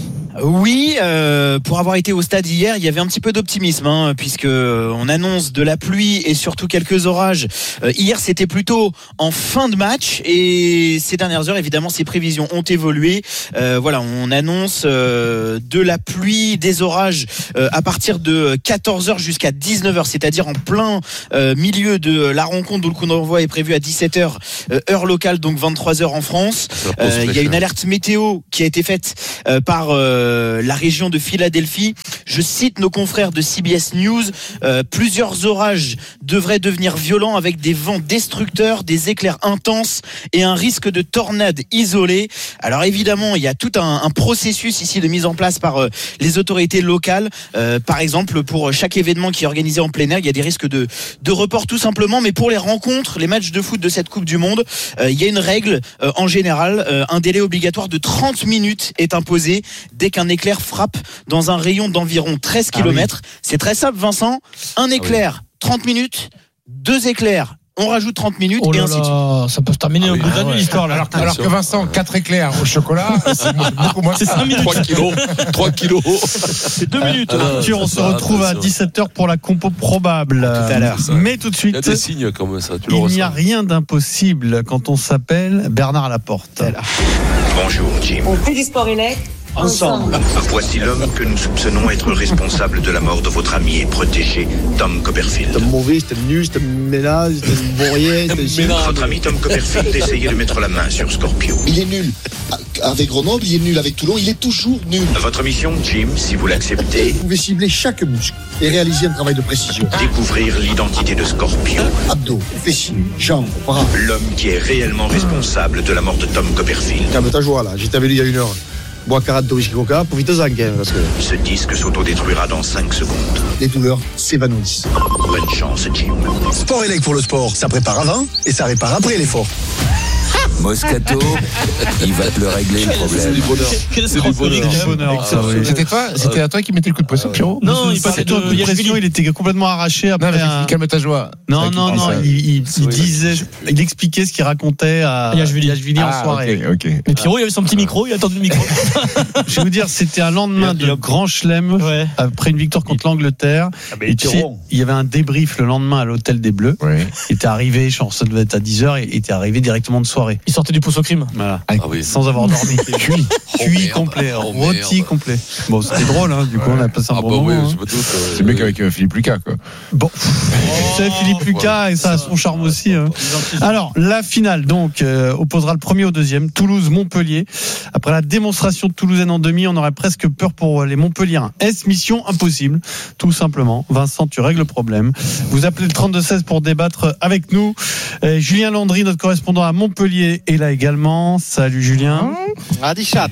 Oui, euh, pour avoir été au stade hier, il y avait un petit peu d'optimisme, hein, puisque on annonce de la pluie et surtout quelques orages. Euh, hier, c'était plutôt en fin de match et ces dernières heures, évidemment, ces prévisions ont évolué. Euh, voilà, on annonce euh, de la pluie, des orages euh, à partir de quatorze heures jusqu'à dix-neuf heures, c'est-à-dire en plein euh, milieu de la rencontre où le coup d'envoi est prévu à dix-sept heures, euh, heure locale, donc vingt-trois heures en France. Euh, il y a une alerte météo qui a été faite euh, par euh, la région de Philadelphie. Je cite nos confrères de C B S News, euh, plusieurs orages devraient devenir violents avec des vents destructeurs, des éclairs intenses et un risque de tornade isolée. Alors évidemment, il y a tout un, un processus ici de mise en place par euh, les autorités locales. Euh, par exemple, pour chaque événement qui est organisé en plein air, il y a des risques de, de report tout simplement. Mais pour les rencontres, les matchs de foot de cette Coupe du Monde, euh, il y a une règle euh, en général, euh, un délai obligatoire de trente minutes est imposé dès qu'un éclair frappe dans un rayon d'environ treize kilomètres. Ah oui. C'est très simple, Vincent. Un éclair, ah oui. trente minutes, deux éclairs, on rajoute trente minutes oh et là ainsi de suite. Ça peut se terminer au bout de la nuit, l'histoire. Alors, alors que Vincent, quatre éclairs au chocolat, c'est beaucoup moins. C'est cinq minutes. trois kilos. trois kilos. C'est deux minutes. Alors, Arthur, on se retrouve à dix-sept heures pour la compo probable. Tout à l'heure. Mais tout de suite. Il y a des signes comme ça. Tu il n'y a rien d'impossible quand on s'appelle Bernard Laporte. Bonjour, Jim. On fait du sport élect. Ensemble. Voici l'homme que nous soupçonnons être responsable de la mort de votre ami et protégé, Tom Copperfield. C'était mauvais, c'était nul, c'était ménage, c'était bon rien. Votre ami Tom Copperfield essayait de mettre la main sur Scorpio. Il est nul avec Grenoble, il est nul avec Toulon, il est toujours nul. Votre mission, Jim, si vous l'acceptez... Vous pouvez cibler chaque muscle et réaliser un travail de précision. Découvrir l'identité de Scorpio. Abdos, fessiers, jambes, bras. L'homme qui est réellement responsable de la mort de Tom Copperfield. Calme ta joie là, j'étais avec lui il y a une heure. Bois quarante de whisky coca, profitez-en quand même. Parce que... Ce disque s'autodétruira dans cinq secondes. Les douleurs s'évanouissent. Bonne chance, Jim. Sport élect pour le sport, ça prépare avant et ça répare après l'effort. Moscato, il va te le régler le problème. C'est du bonheur. C'est du bonheur. Ah, oui. C'était toi, c'était à toi qui mettait le coup de poisson, Pierrot. Non, il passait de pression, il était complètement arraché après. Non, un... calme ta joie. Non, non, non, il, il, il disait, il expliquait ce qu'il racontait à Yachvili en soirée. Ok, ok. Mais Pierrot, il avait son petit micro, il a tendu le micro. Je vais vous dire, c'était un lendemain de grand chelem ouais. après une victoire contre l'Angleterre. Ah, et tu sais, il y avait un débrief le lendemain à l'hôtel des Bleus. Ouais. Il était arrivé, je pense que ça devait être à dix heures, il était arrivé directement de soirée. Il sortait du pouce au crime. Voilà. Ah oui. Sans avoir dormi. Cuit. Cuit oh, complet. Oh, rôti complet. Bon, c'était drôle, hein. Du coup, ouais. on a passé un ah, bon bah moment. Oui, hein. C'est, euh, c'est mieux qu'avec euh, Philippe Lucas, quoi. Bon. C'est oh, Philippe Lucas ouais. et ça a son charme aussi. Hein. Alors, la finale, donc, euh, opposera le premier au deuxième. Toulouse-Montpellier. Après la démonstration de Toulousaine en demi, on aurait presque peur pour les Montpelliérains. Est-ce mission impossible? Tout simplement. Vincent, tu règles le problème. Vous appelez le trente-deux seize pour débattre avec nous. Euh, Julien Landry, notre correspondant à Montpellier, est là également. Salut Julien. Radichat.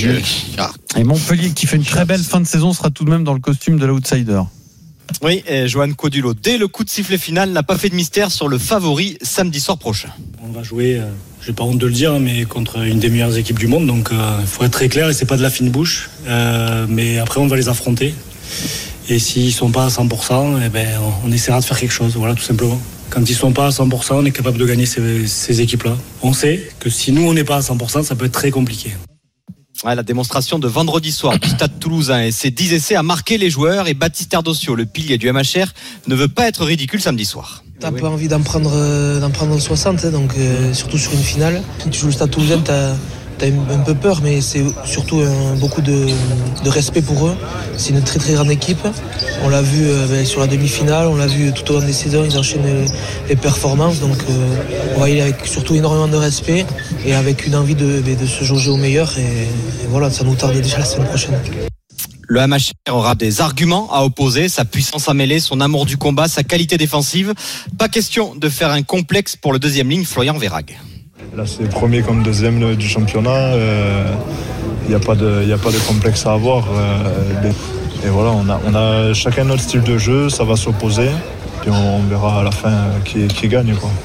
Et Montpellier qui fait une très belle fin de saison sera tout de même dans le costume de l'outsider. Oui, et Johan Codulo, dès le coup de sifflet final, n'a pas fait de mystère sur le favori samedi soir prochain. On va jouer, euh, j'ai pas honte de le dire, mais contre une des meilleures équipes du monde, donc il euh, faut être très clair et c'est pas de la fine bouche. Euh, mais après, on va les affronter. Et s'ils sont pas à cent pour cent, eh ben, on essaiera de faire quelque chose, voilà, tout simplement. Quand ils ne sont pas à cent pour cent, on est capable de gagner ces, ces équipes-là. On sait que si nous, on n'est pas à cent pour cent, ça peut être très compliqué. Ouais, la démonstration de vendredi soir du Stade Toulousain et ses dix essais a marqué les joueurs et Baptiste Erdosio, le pilier du M H R, ne veut pas être ridicule samedi soir. T'as pas envie d'en prendre, d'en prendre soixante, donc euh, surtout sur une finale. Quand tu joues le Stade Toulousain, t'as... T'as un peu peur, mais c'est surtout un, beaucoup de, de respect pour eux. C'est une très très grande équipe. On l'a vu euh, sur la demi-finale, on l'a vu tout au long des saisons, ils enchaînent les, les performances. Donc euh, on va y aller avec surtout énormément de respect et avec une envie de, de se jauger au meilleur. Et, et voilà, ça nous tarde déjà la semaine prochaine. Le M H R aura des arguments à opposer, sa puissance à mêler, son amour du combat, sa qualité défensive. Pas question de faire un complexe pour le deuxième ligne, Florian Verhaeghe. Là, c'est premier comme deuxième du championnat. Euh, Il n'y a pas de, il y a pas de complexe à avoir. Euh, et voilà, on a, on a chacun notre style de jeu, ça va s'opposer. Et on, on verra à la fin qui, qui gagne, quoi.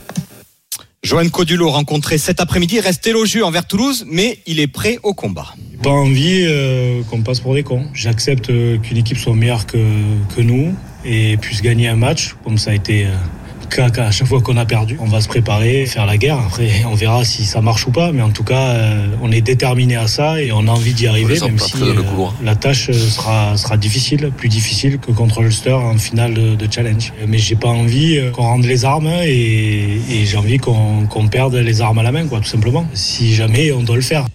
Johan Codulo rencontré cet après-midi reste élogieux envers Toulouse, mais il est prêt au combat. Pas envie euh, qu'on passe pour des cons. J'accepte euh, qu'une équipe soit meilleure que, que nous et puisse gagner un match, comme ça a été euh, cas à chaque fois qu'on a perdu. On va se préparer, faire la guerre. Après, on verra si ça marche ou pas, mais en tout cas, euh, on est déterminé à ça et on a envie d'y arriver, même si euh, la tâche sera, sera difficile, plus difficile que contre l'Ulster en finale de, de challenge. Mais j'ai pas envie qu'on rende les armes et, et j'ai envie qu'on, qu'on perde les armes à la main, quoi, tout simplement. Si jamais on doit le faire.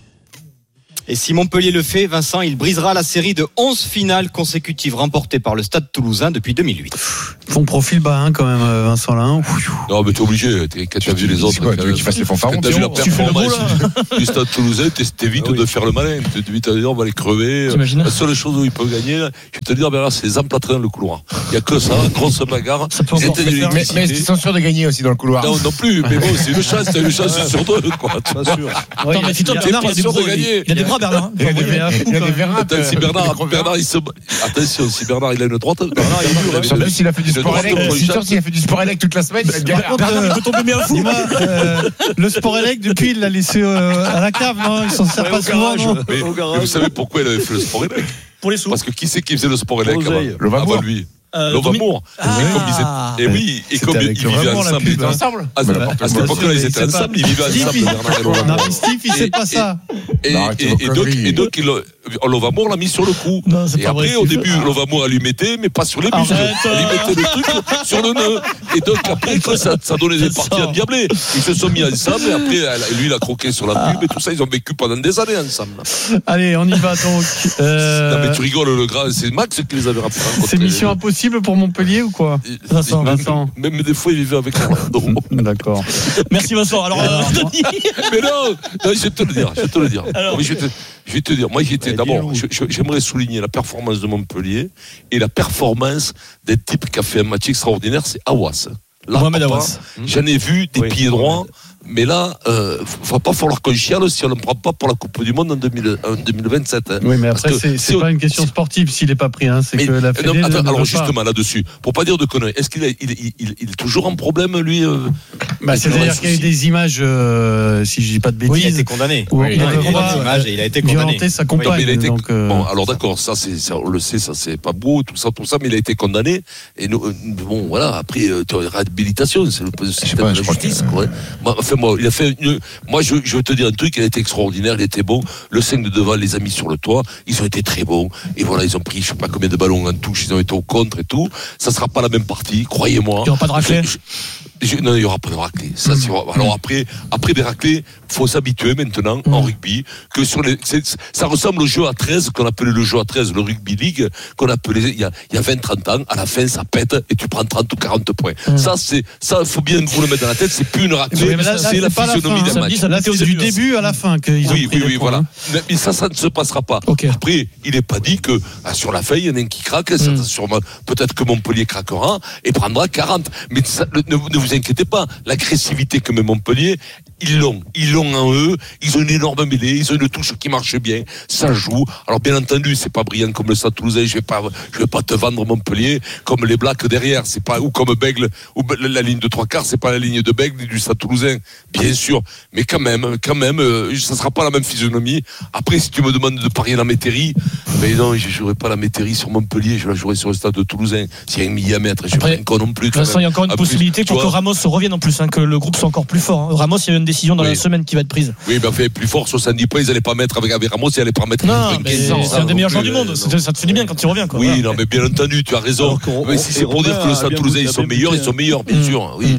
Et si Montpellier le fait, Vincent, il brisera la série de onze finales consécutives remportées par le Stade Toulousain depuis deux mille huit. Son profil bas hein, quand même, Vincent là. Hein. Non, mais t'es obligé. T'es, quand tu as vu les autres, quoi, tu veux qu'il fasse les fanfarons. Quand tu as vu la performance du Stade Toulousain, t'évites ah oui. de faire le malin. T'évites de dire on va les crever. T'imagines? La seule chose où ils peuvent gagner, je vais te dire, ben là, c'est les emplâtrés dans le couloir. Il n'y a que ça, grosse bagarre. Mais, mais ils sont sûrs de gagner aussi dans le couloir. Non, non plus. Mais bon, c'est une chance. C'est une chance sur deux, quoi. Pas sûr. Attends, mais toi, Bernard, il y a des bras, Bernard. Il y a des Bernard. Attends, si Bernard, Bernard, il se. Attention, si Bernard, il a une droite. Bernard, il est dur. Surtout s'il a fait du sport élect. S'il a fait du sport élect toute la semaine, il va être galère. Bernard, il peut tomber bien fou. Le sport élect, depuis, il l'a laissé à la cave, non? Il s'en sert pas souvent, non? Mais vous savez pourquoi il avait fait le sport élect? Pour les sous. Parce que qui c'est qui faisait le sport élect avant lui? Euh, Lovamour. Ah. Et oui, et comme ils vivaient ensemble. Ils étaient ensemble. À cette époque-là, ils étaient ensemble, ils vivaient ensemble. Non, mais Steve, il sait pas ça. Et donc, et donc, Lovamour l'a mis sur le coup. Et après, au début, Lovamour, elle lui mettait, mais pas sur les muscles. Elle lui mettait le truc sur le nœud. Et donc, après, ça, ça donnait des parties endiablées. Ils se sont mis ensemble, et après, lui, il a croqué sur la pub, et tout ça, ils ont vécu pendant des années ensemble. Allez, on y va donc. Non, mais tu rigoles, le grand, c'est Max qui les avait rencontrés. C'est mission impossible pour Montpellier ou quoi? Vincent, même, Vincent. Même, même des fois, il vivait avec moi. D'accord. Merci Vincent. Alors, euh, mais non, non, je vais te le dire. Je vais te le dire. Alors, oui, je, vais te, je vais te dire. Moi, j'étais d'abord. Je, je, j'aimerais souligner la performance de Montpellier et la performance des types qui a fait un match extraordinaire. C'est Aouas. Là, Mohamed Aouas. J'en ai vu des oui, pieds droits. Mais là, il euh, ne va pas falloir qu'on chiale si on ne le prend pas pour la Coupe du Monde en, deux mille, en deux mille vingt-sept. Hein. Oui, mais après, c'est, c'est pas une question sportive s'il n'est pas pris. Hein. C'est mais, que la Fédé non, attends, alors, justement, pas. Là-dessus, pour pas dire de conneries, est-ce qu'il est, il, il, il, il est toujours en problème, lui euh, bah, C'est-à-dire qu'il y a eu des images, euh, si je ne dis pas de bêtises. Oui, il a été condamné. Oui, il, a été condamné. il a été condamné. Violenté sa compagne. Oui, il a été, donc, euh... bon, alors d'accord, ça, c'est, ça, on le sait, ça, c'est pas beau, tout ça, tout ça, mais il a été condamné. Et nous, bon, voilà, après, euh, réhabilitation, c'est le système de la justice. Enfin, moi, il a fait une. Moi, je, je veux te dire un truc, il a été extraordinaire, il était bon. Le cinq de devant les a mis sur le toit, ils ont été très bons. Et voilà, ils ont pris, je sais pas combien de ballons en touche, ils ont été au contre et tout. Ça sera pas la même partie, croyez-moi. Il n'y aura pas de raclée. Je, je, non, il n'y aura pas de raclée. Ça, mmh. Alors après, après des raclées, faut s'habituer maintenant mmh. en rugby que sur les, c'est, ça ressemble au jeu à treize qu'on appelait le jeu à treize, le rugby league qu'on appelait il y a, il y a vingt trente ans. À la fin, ça pète et tu prends trente ou quarante points. Mmh. Ça, c'est, ça, faut bien vous le mettre dans la tête. C'est plus une raclée, oui, là, c'est là, la physionomie d'un match. Là, c'est du début à la fin qu'ils ont oui, pris oui, oui, points, voilà. hein. Mais ça, ça ne se passera pas. Okay. Après, il n'est pas dit que ah, sur la feuille, il y en a un qui craque. Mmh. Ça, sûrement, peut-être que Montpellier craquera et prendra quarante. Mais ça, ne, ne vous inquiétez pas. L'agressivité que met Montpellier, ils l'ont. Ils l'ont en eux. Ils ont une énorme mêlée. Ils ont une touche qui marche bien. Ça joue. Alors, bien entendu, c'est pas brillant comme le Stade Toulousain. Je vais pas, je vais pas te vendre Montpellier comme les Blacks derrière. C'est pas, ou comme Bègle, ou la ligne de trois quarts, c'est pas la ligne de Bègle du Stade Toulousain. Bien sûr. Mais quand même, quand même, euh, ça sera pas la même physionomie. Après, si tu me demandes de parier la métairie, mais non, je jouerai pas la métairie sur Montpellier. Je la jouerai sur le Stade de Toulousain. S'il y a un millimètre, je ne pas non plus. Vincent, il y a encore une possibilité pour que Ramos revienne en plus, hein, que le groupe soit encore plus fort. Hein. Ramos, il y a une décision dans oui. la semaine qui va être prise. Oui, mais fait plus fort, soixante-dix points, ils n'allaient pas mettre avec, avec Ramos, ils n'allaient pas mettre. Non, mais c'est, c'est un des meilleurs joueurs du monde. Ça, ça te fait du bien quand il revient. Quoi. Oui, voilà. non, mais bien entendu, tu as raison. Mais si c'est pour dire que le Stade Toulousain, ils sont meilleurs, ils sont meilleurs, bien sûr. Oui.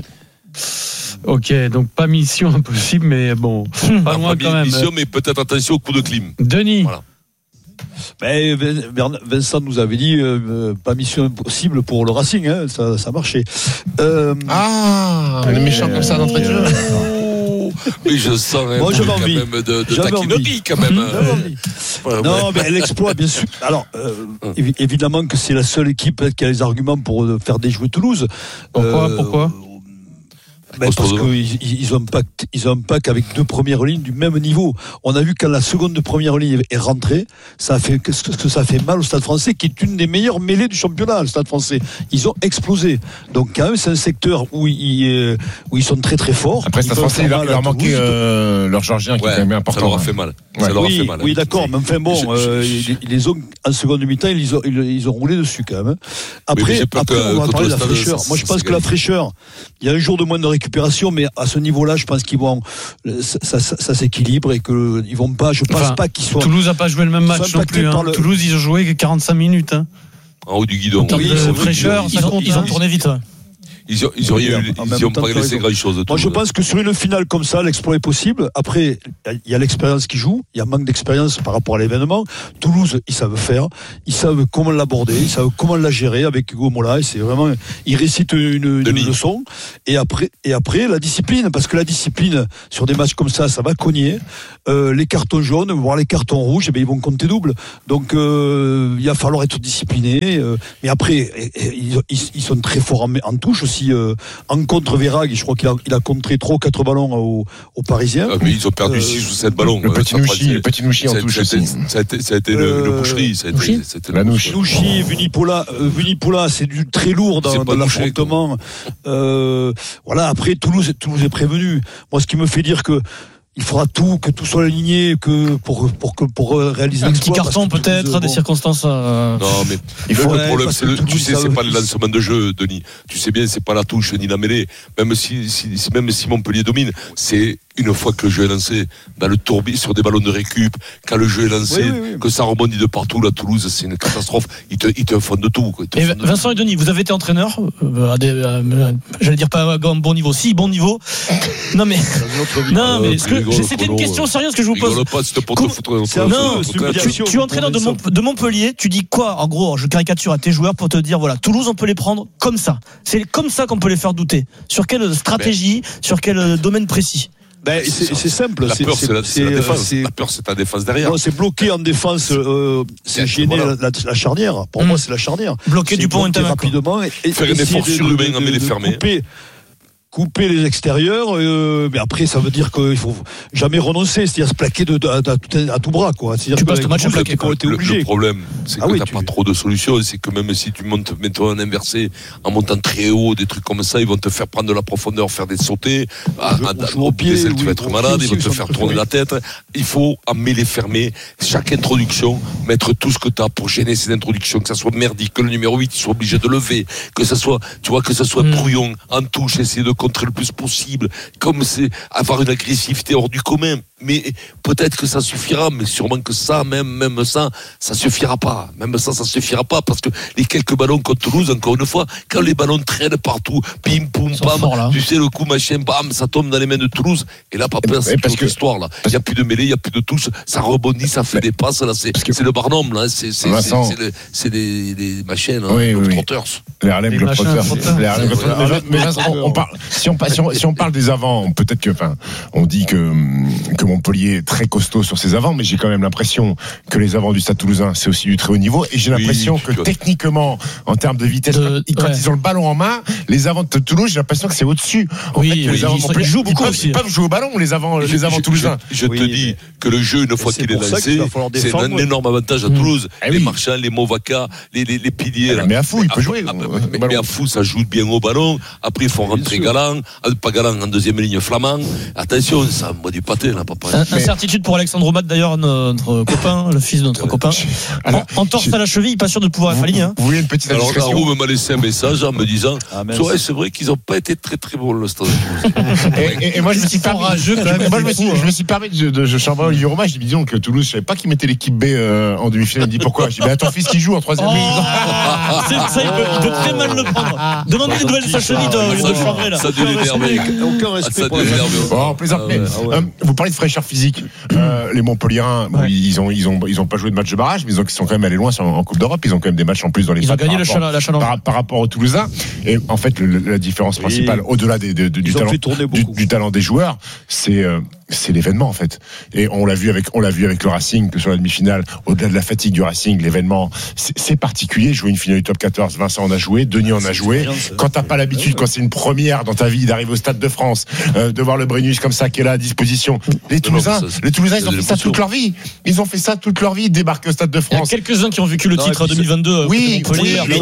Ok, donc pas mission impossible, mais bon, pas loin quand même. Mission, mais peut-être attention au coup de clim. Denis. Voilà. Ben, Vincent nous avait dit euh, pas mission impossible pour le Racing, hein, ça, ça marchait. Euh, ah, le méchant comme ça d'entrée de jeu. Oui, je sens un Moi, peu quand même de, de taquinerie quand même. Ouais, non, ouais. mais l'exploit, bien sûr. Alors, euh, évi- évidemment que c'est la seule équipe qui a les arguments pour faire déjouer Toulouse. Pourquoi euh, Pourquoi Ben parce qu'ils ils ont pas, ils ont pas qu'avec deux premières lignes du même niveau. On a vu quand la seconde de première ligne est rentrée, ça a fait que, que ça a fait mal au Stade Français, qui est une des meilleures mêlées du championnat. Le Stade Français, ils ont explosé. Donc quand même, c'est un secteur où ils, où ils sont très très forts. Après, Stade Français, il leur a manqué euh, leur Georgien qui ouais, est quand même important. Ça leur a fait mal. Ouais. Ça leur oui, a fait mal. Oui, d'accord. Mais enfin bon, euh, ils, ils les ont en seconde mi-temps, ils ont, ils, ils ont roulé dessus quand même. Après, après que, on va parler de la fraîcheur. Ça, Moi, je pense que la fraîcheur, il y a un jour de moins de récupération, mais à ce niveau-là, je pense qu'ils vont, ça, ça, ça, ça s'équilibre et que ils vont pas. Je pense enfin, pas qu'ils soient. Toulouse n'a pas joué le même match non plus. Hein. Le... Toulouse, ils ont joué quarante-cinq minutes. Hein. En haut du guidon. Oui, de fraîcheur, ils, ont, ils ont tourné vite. Ouais. Ils ont, ils ont, ils ont, ils ont pas laissé grand chose de tout. Moi, je pense que sur une finale comme ça, l'exploit est possible. Après, il y a l'expérience qui joue. Il y a un manque d'expérience par rapport à l'événement. Toulouse, ils savent faire. Ils savent comment l'aborder. Ils savent comment la gérer avec Hugo Mola. Et c'est vraiment, ils récitent une, une leçon. Et après, et après, la discipline. Parce que la discipline, sur des matchs comme ça, ça va cogner. Euh, les cartons jaunes, voire les cartons rouges, eh bien, ils vont compter double. Donc, euh, il va falloir être discipliné. Euh, mais après, ils, ils, ils sont très forts en, en touche aussi. Euh, en contre Verag, je crois qu'il a, il a contré trois ou quatre ballons aux, aux Parisiens. Ah, mais ils ont perdu six euh, ou sept ballons. Le petit Nouchi, le petit Nouchi en touche aussi. Ça a été, ça a été euh, le, le boucherie. Ça a été, c'était la Nouchi. Nouchi, Vunipola, euh, Vunipola, c'est du très lourd dans, dans l'affrontement. Euh, voilà, après Toulouse, Toulouse est prévenu. Moi, ce qui me fait dire que il faudra tout, que tout soit aligné, que pour pour que pour réaliser un petit carton peut-être, Toulouse, des bon. circonstances. Euh... Non, mais il faut le problème, c'est le, tu sais, c'est pas le lancement de jeu, Denis. Tu sais bien, c'est pas la touche ni la mêlée. Même si, si même si Montpellier domine, c'est une fois que le jeu est lancé, dans le tourbillon, sur des ballons de récup, quand le jeu est lancé, oui, oui, oui. que ça rebondit de partout, la Toulouse, c'est une catastrophe. Ils te, ils te font de tout. Quoi. Et Vincent tout. et Denis, vous avez été entraîneur, euh, à des, euh, j'allais dire pas à un bon niveau, si, bon niveau. Non mais, non mais, ce que, c'était une question sérieuse que je vous pose. Pas, c'était pour te foutre non, tu, tu es entraîneur de, Mont, de Montpellier, tu dis quoi, en gros, je caricature à tes joueurs pour te dire, voilà, Toulouse, on peut les prendre comme ça. C'est comme ça qu'on peut les faire douter. Sur quelle stratégie, ben. sur quel domaine précis? Ben, c'est, c'est simple. La peur, c'est, c'est, la, c'est, c'est la défense. C'est, la peur, c'est ta défense derrière. Non, c'est bloqué en défense. Euh, c'est gêner voilà. la, la, la charnière. Pour mmh. moi, c'est la charnière. Bloquer du pont rapidement. Et, et faire un effort surhumain, mais les fermer. Couper, couper les extérieurs, euh, mais après ça veut dire qu'il faut jamais renoncer, c'est-à-dire se plaquer de, de, à, à, à tout bras, quoi. C'est-à-dire tu passes le match à plaquer, quoi. Le, le problème, c'est que ah oui, t'as tu... pas trop de solutions, c'est que même si tu montes, mets-toi en inversé, en montant très haut, des trucs comme ça, ils vont te faire prendre de la profondeur, faire des sautés, à, à, à, au pied, oui, tu vas être malade, ils vont te faire tourner la tête. Il faut en mêler fermer, chaque introduction, mettre tout ce que t'as pour gêner ces introductions, que ça soit merdique, que le numéro huit, il soit obligé de lever, que ça soit, tu vois, que ça soit brouillon, en touche, essayer de contrer le plus possible, comme c'est avoir une agressivité hors du commun. Mais peut-être que ça suffira, mais sûrement que ça, même, même ça, ça suffira pas. Même ça, ça suffira pas, parce que les quelques ballons contre Toulouse, encore une fois, quand les ballons traînent partout, pim, poum, pam, fort, tu sais, le coup, machin, bam, ça tombe dans les mains de Toulouse, et là, papa, c'est une autre histoire, là. Il n'y a plus de mêlée, il n'y a plus de touche, ça rebondit, ça fait des passes, là, c'est, que... c'est le Barnum, là, c'est, c'est, c'est, c'est, le, c'est des, des machines, hein, oui, le oui. trotteurs. Les Harlem Globetrotters. Les Harlem Globetrotters. Mais on, on parle, si on, si on, si on parle des avants, peut-être que, enfin, on dit que, que Montpellier est très costaud sur ses avants, mais j'ai quand même l'impression que les avants du Stade Toulousain, c'est aussi du très haut niveau, et j'ai l'impression oui, que techniquement, en termes de vitesse, de, quand ouais. ils ont le ballon en main, les avants de Toulouse, j'ai l'impression que c'est au-dessus. En oui, fait, oui, les avants ils, ils jouent beaucoup ils aussi. Ils peuvent jouer au ballon, les avants, je, les avants je, toulousains. Je, je oui, te dis que le jeu, une fois qu'il est lancé, c'est un énorme avantage à Toulouse. Les Marchands, les Movaca, les, les, les piliers. Mais à fou, il peut jouer. Mais à fou, ça joue bien au ballon. Après, il faut rentrer galant, pas galant en deuxième ligne flamand. Attention, ça moi du pâté, là, papa. Incertitude pour Alexandre Omat, d'ailleurs, notre copain, le fils de notre copain. Alors, en torse à la cheville, pas sûr de pouvoir être aligné. Vous voulez une petite alors, Darou m'a laissé un message en me disant ah, ouais, c'est vrai qu'ils n'ont pas été très très bons le stade. et, et, et moi, je me suis permis, je, je, moi, je me suis, je me suis permis de, de, de chambrer Olivier Romain. Je dis, disons que Toulouse, je savais pas qu'il mettait l'équipe B euh, en demi-finale. Il me dit pourquoi? Je dis, ben, ton fils qui joue en troisième ligne. Oh, ça, il peut, il peut très mal le prendre. Demandez les nouvelles de sa cheville de, de chambrer, là. Ça a dû l'énerver. Aucun respect pour les Bon, plaisante. Vous parlez de fraîcheur physique. Les Montpelliérains, ils ont, ils ont, ils ont pas joué de match de barrage, mais ils, ont, ils sont quand même allés loin en Coupe d'Europe. Ils ont quand même des matchs en plus dans les. Ils ont gagné par, rapport, la Challenge par, par rapport aux Toulousains. Et en fait, le, la différence principale, oui. au-delà des, de, de, du, talent, du, du talent des joueurs, c'est, euh, c'est l'événement en fait. Et on l'a vu avec, on l'a vu avec le Racing, que sur la demi-finale, au-delà de la fatigue du Racing, l'événement, c'est, c'est particulier. Jouer une finale du top quatorze, Vincent en a joué, Denis en a joué. Quand t'as pas l'habitude, quand c'est une première dans ta vie d'arriver au Stade de France, euh, de voir le Brennus comme ça qui est là à disposition. Les Toulousains, non, ça, les Toulousains, ils ont fait ça toute leur vie. Ils ont fait ça toute leur vie, débarquer au Stade de France. Il y a quelques-uns qui ont vécu le non, titre deux mille vingt-deux. Oui, Montpellier, oui,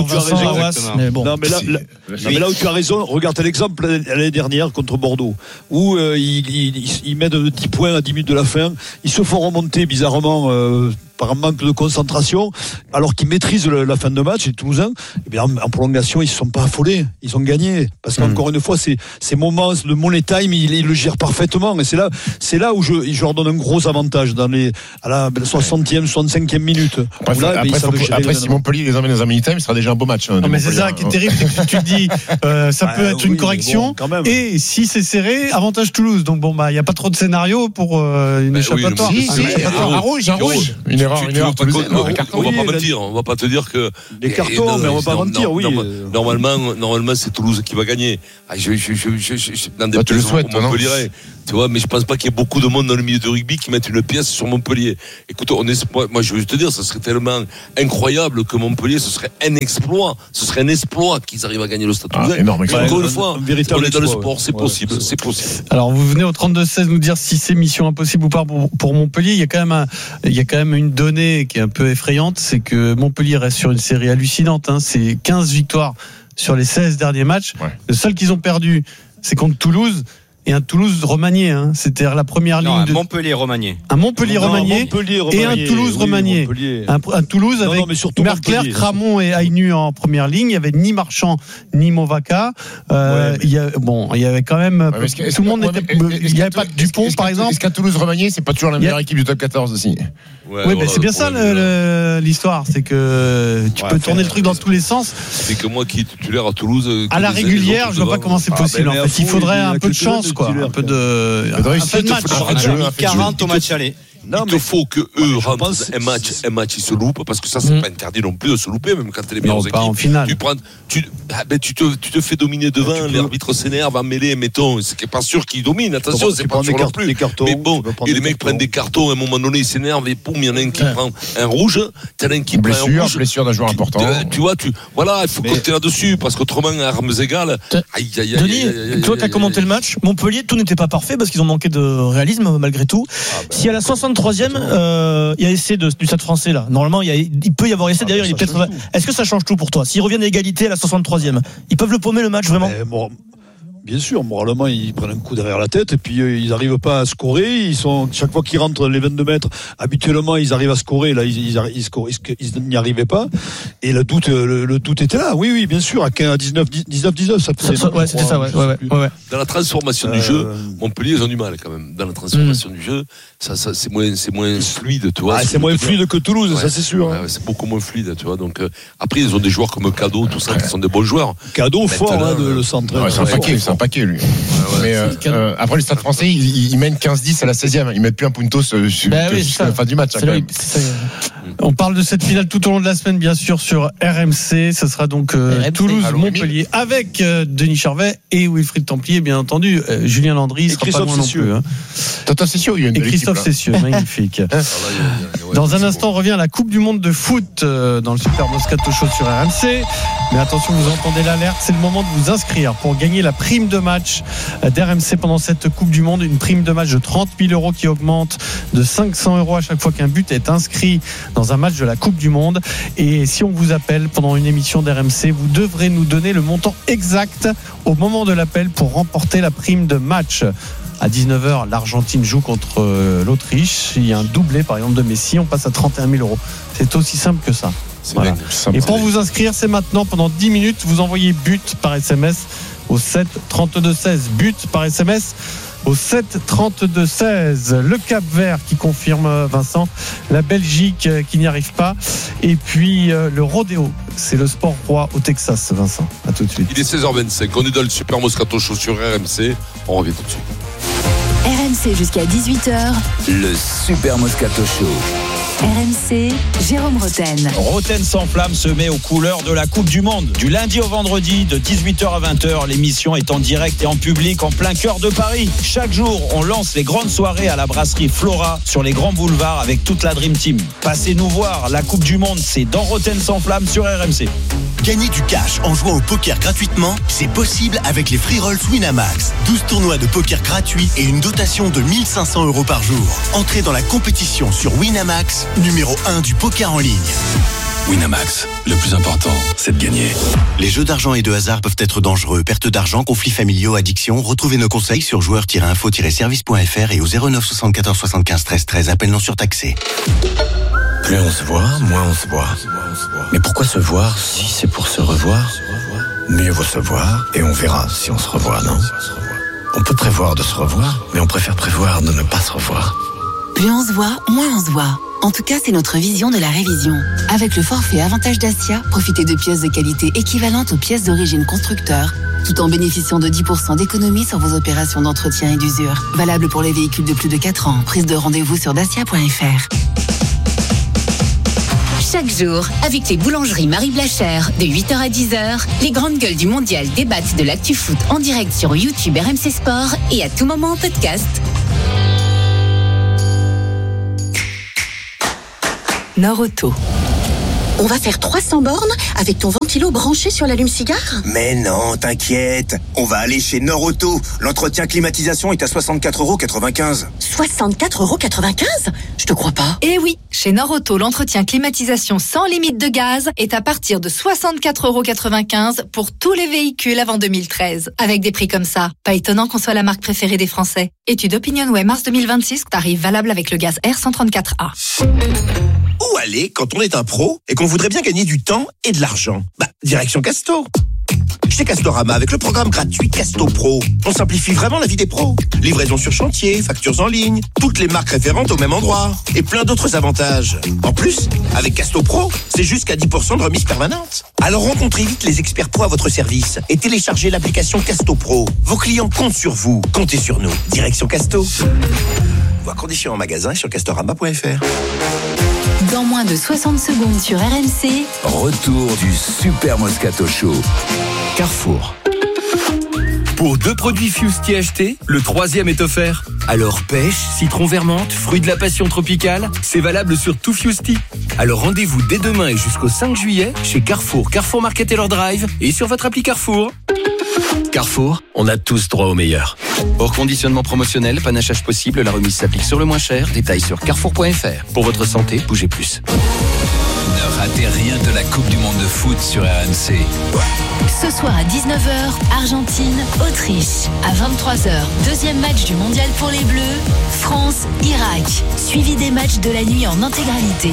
mais bon. Non, mais là, là, non, mais là où tu as raison, regarde l'exemple l'année dernière contre Bordeaux, où euh, ils, ils, ils mettent dix points à dix minutes de la fin, ils se font remonter bizarrement euh, par un manque de concentration, alors qu'ils maîtrisent le, la fin de match, les Toulousains, eh bien, en, en prolongation, ils ne se sont pas affolés, ils ont gagné. Parce qu'encore mmh. une fois, c'est, ces moments, le money time, ils, ils le gèrent parfaitement. Et c'est là, c'est là où je, je leur donne un gros avantage, dans les, à la soixantième, soixante-cinquième minute. Après, là, après, ben, faut, après si Montpellier les emmène dans un money time, ce sera déjà un beau match. Hein, non, mais c'est ça qui est terrible, c'est que tu te dis, euh, ça peut ah, être oui, une correction. Bon, et si c'est serré, avantage Toulouse. Donc bon, bah, il n'y a pas trop de scénario pour euh, une bah, échappatoire. Oui, si, si, un rouge, un rouge. Une erreur, une erreur. On va pas mentir, on va pas te dire que des cartons, mais on va pas mentir, oui. Normalement, normalement, c'est Toulouse qui va gagner. Je, je, je, je, je, dans des tu le souhaites, non ? Tu vois, mais je pense pas qu'il y ait beaucoup de monde dans le milieu de rugby qui mettent une pièce sur Montpellier. Écoute, on est, moi, moi, je veux te dire, ça serait tellement incroyable que Montpellier, ce serait un exploit. Ce serait un exploit qu'ils arrivent à gagner le Stade Toulousain. Ah, énorme, mais encore une fois, on est dans exploit, le sport, c'est ouais. possible, ouais, c'est possible. Alors, vous venez au trente-deux seize nous dire si c'est mission impossible ou pas pour, pour Montpellier. Il y a quand même un, il y a quand même une donnée qui est un peu effrayante, c'est que Montpellier reste sur une série hallucinante, hein. C'est quinze victoires sur les seize derniers matchs. Ouais. Le seul qu'ils ont perdu, c'est contre Toulouse. Et un Toulouse remanié, hein. C'était la première non, ligne. Un de... Montpellier remanié. Un Montpellier non, remanié. Montpellier remanié. Et un Toulouse oui, remanié. Un, un Toulouse non, avec non, Merclair, Cramon et Aïnu en première ligne. Il y avait ni Marchand ni Movaca. Euh, ouais, mais... il y a, bon, il y avait quand même. Ouais, que, tout le monde était. Il n'y avait pas Dupont, par exemple. Est-ce qu'un Toulouse remanié, c'est pas toujours la meilleure a... équipe du top quatorze aussi? Ouais, oui, mais c'est bien ça le, le, l'histoire, c'est que tu ouais, peux tourner le truc dans tous les sens. C'est que moi qui est titulaire à Toulouse. À la régulière, je vois pas comment c'est possible. En fait, il faudrait un peu de chance, quoi, un peu de. Un peu de match. quarante au match aller. Non, il te faut que eux rentrent un match, un match, ils se loupent, parce que ça, c'est mmh. pas interdit non plus de se louper, même quand t'es les meilleures équipes. En finale. Tu prends, tu, ah ben, tu te, tu te fais dominer devant, ah, l'arbitre s'énerve, en mêlée, mettons, c'est pas sûr qu'il domine, attention, c'est pas sûr non plus. Cartons, mais bon, et les mecs prennent des cartons, à un moment donné, ils s'énervent, et poum, il y en a un qui ouais. prend un rouge, t'en as un qui blessure, prend un rouge. Blessure d'un joueur important. Tu vois, tu, voilà, il faut compter là-dessus, parce qu'autrement, à armes égales, aïe, aïe, aïe. Denis, toi qui as commenté le match, Montpellier, tout n'était pas parfait, parce qu'ils ont manqué de réalisme, malgré tout. Si à la soixante-troisième, Euh, il y a essai de, du Stade français là. Normalement, il, y a, il peut y avoir essai. Ah, d'ailleurs, il est peut-être. Est-ce que ça change tout pour toi? S'ils reviennent à égalité à la soixante-troisième, ils peuvent le paumer le match vraiment? Mais bon, bien sûr, moralement, ils prennent un coup derrière la tête et puis euh, ils n'arrivent pas à scorer. Ils sont chaque fois qu'ils rentrent les vingt-deux mètres, habituellement, ils arrivent à scorer. Là, ils, ils, ils, ils, ils n'y arrivaient pas. Et le doute, le, le doute était là. Oui, oui, bien sûr. À dix-neuf dix-neuf, ça faisait. Ouais, c'était ça. Ouais, ouais, ouais, ouais. Dans la transformation euh... du jeu, Montpellier, ils ont du mal quand même. Dans la transformation mmh. du jeu, ça, ça, c'est moins, c'est moins fluide, tu vois. Ah, c'est moins fluide que Toulouse, ouais, ça c'est sûr. Ouais, hein. C'est beaucoup moins fluide, tu vois. Donc euh, après, ils ont des joueurs comme Cadeau, tout ça, qui sont des bons joueurs. Cadeau fort, hein, de, le centre. Ouais, c'est un paquet, c'est un paquet lui. Ouais, ouais, mais euh, euh, après le Stade français, ils, ils mènent quinze dix à la seizième. Ils mettent plus un punto sur, sur, bah oui, sur la fin du match. Hein, oui, ça, on parle de cette finale tout au long de la semaine, bien sûr, sur R M C. Ce sera donc euh, Toulouse-Montpellier avec euh, Denis Charvet et Wilfried Templier, bien entendu. Euh, Julien Landry sera pas loin non plus. Hein. Tata Cessieux, il y a une et Christophe Cessieux, magnifique. Dans un instant, on revient à la Coupe du Monde de foot euh, dans le Super Moscato Show sur R M C. Mais attention, vous entendez l'alerte, c'est le moment de vous inscrire pour gagner la prime de match d'R M C pendant cette Coupe du Monde. Une prime de match de trente mille euros qui augmente de cinq cents euros à chaque fois qu'un but est inscrit dans un match de la Coupe du Monde. Et si on vous appelle pendant une émission d'R M C, vous devrez nous donner le montant exact au moment de l'appel pour remporter la prime de match. À dix-neuf heures, l'Argentine joue contre l'Autriche. Il y a un doublé, par exemple, de Messi. On passe à trente et un mille euros. C'est aussi simple que ça. Voilà. Et pour vous inscrire, c'est maintenant. Pendant dix minutes, vous envoyez but par S M S au sept trente-deux seize. But par S M S au sept trente-deux seize. Le Cap-Vert qui confirme, Vincent. La Belgique qui n'y arrive pas. Et puis le rodéo. C'est le sport roi au Texas, Vincent. À tout de suite. Il est seize heures vingt-cinq. On est dans le Super Moscato Show sur R M C. On revient tout de suite. R M C jusqu'à dix-huit heures. Le Super Moscato Show. R M C, Jérôme Roten. Roten sans flamme se met aux couleurs de la Coupe du Monde. Du lundi au vendredi, de dix-huit heures à vingt heures, l'émission est en direct et en public en plein cœur de Paris. Chaque jour, on lance les grandes soirées à la brasserie Flora sur les grands boulevards avec toute la Dream Team. Passez nous voir, la Coupe du Monde, c'est dans Roten sans flamme sur R M C. Gagner du cash en jouant au poker gratuitement, c'est possible avec les Free Rolls Winamax. douze tournois de poker gratuits et une dotation de mille cinq cents euros par jour. Entrez dans la compétition sur Winamax, numéro un du poker en ligne. Winamax, le plus important, c'est de gagner. Les jeux d'argent et de hasard peuvent être dangereux. Perte d'argent, conflits familiaux, addiction. Retrouvez nos conseils sur joueurs tiret info tiret service point f r et au zéro neuf soixante-quatorze soixante-quinze treize treize. Appel non surtaxé. Plus on se voit, moins on se voit. Mais pourquoi se voir si c'est pour se revoir? Mieux vaut se voir et on verra si on se revoit, non? On peut prévoir de se revoir, mais on préfère prévoir de ne pas se revoir. Plus on se voit, moins on se voit. En tout cas, c'est notre vision de la révision. Avec le forfait Avantage Dacia, profitez de pièces de qualité équivalentes aux pièces d'origine constructeur, tout en bénéficiant de dix pour cent d'économie sur vos opérations d'entretien et d'usure. Valable pour les véhicules de plus de quatre ans. Prise de rendez-vous sur dacia point f r. Chaque jour, avec les boulangeries Marie Blachère, de huit heures à dix heures, les grandes gueules du mondial débattent de l'actu foot en direct sur YouTube R M C Sport et à tout moment en podcast. Nord-Auto. On va faire trois cents bornes avec ton ventilo branché sur l'allume-cigare? Mais non, t'inquiète. On va aller chez Nord-Auto. L'entretien climatisation est à soixante-quatre euros quatre-vingt-quinze. soixante-quatre euros quatre-vingt-quinze? Je te crois pas. Eh oui, chez Nord-Auto, l'entretien climatisation sans limite de gaz est à partir de soixante-quatre euros quatre-vingt-quinze pour tous les véhicules avant deux mille treize. Avec des prix comme ça, pas étonnant qu'on soit la marque préférée des Français. Étude OpinionWay mars deux mille vingt-six, tarif valable avec le gaz R cent trente-quatre A. Où aller quand on est un pro et qu'on voudrait bien gagner du temps et de l'argent? Bah, direction Casto. Chez Castorama, avec le programme gratuit Casto Pro, on simplifie vraiment la vie des pros. Livraison sur chantier, factures en ligne, toutes les marques référentes au même endroit et plein d'autres avantages. En plus, avec Casto Pro, c'est jusqu'à dix pour cent de remise permanente. Alors rencontrez vite les experts pro à votre service et téléchargez l'application Casto Pro. Vos clients comptent sur vous, comptez sur nous. Direction Casto. Voir conditions en magasin sur castorama point f r. Dans moins de soixante secondes sur R M C, Retour du Super Moscato Show. Carrefour. Pour deux produits Fusti achetés, le troisième est offert. Alors pêche, citron vermente, fruit de la passion tropicale, c'est valable sur tout Fusti. Alors rendez-vous dès demain et jusqu'au cinq juillet chez Carrefour, Carrefour Market et leur drive et sur votre appli Carrefour. Carrefour, on a tous droit au meilleur. Hors conditionnement promotionnel, panachage possible, la remise s'applique sur le moins cher. Détails sur carrefour point f r. Pour votre santé, bougez plus. Ne ratez rien de la Coupe du Monde de foot sur R M C. ce soir à dix-neuf heures, Argentine, Autriche. À vingt-trois heures, deuxième match du mondial pour les Bleus, France, Irak. Suivi des matchs de la nuit en intégralité.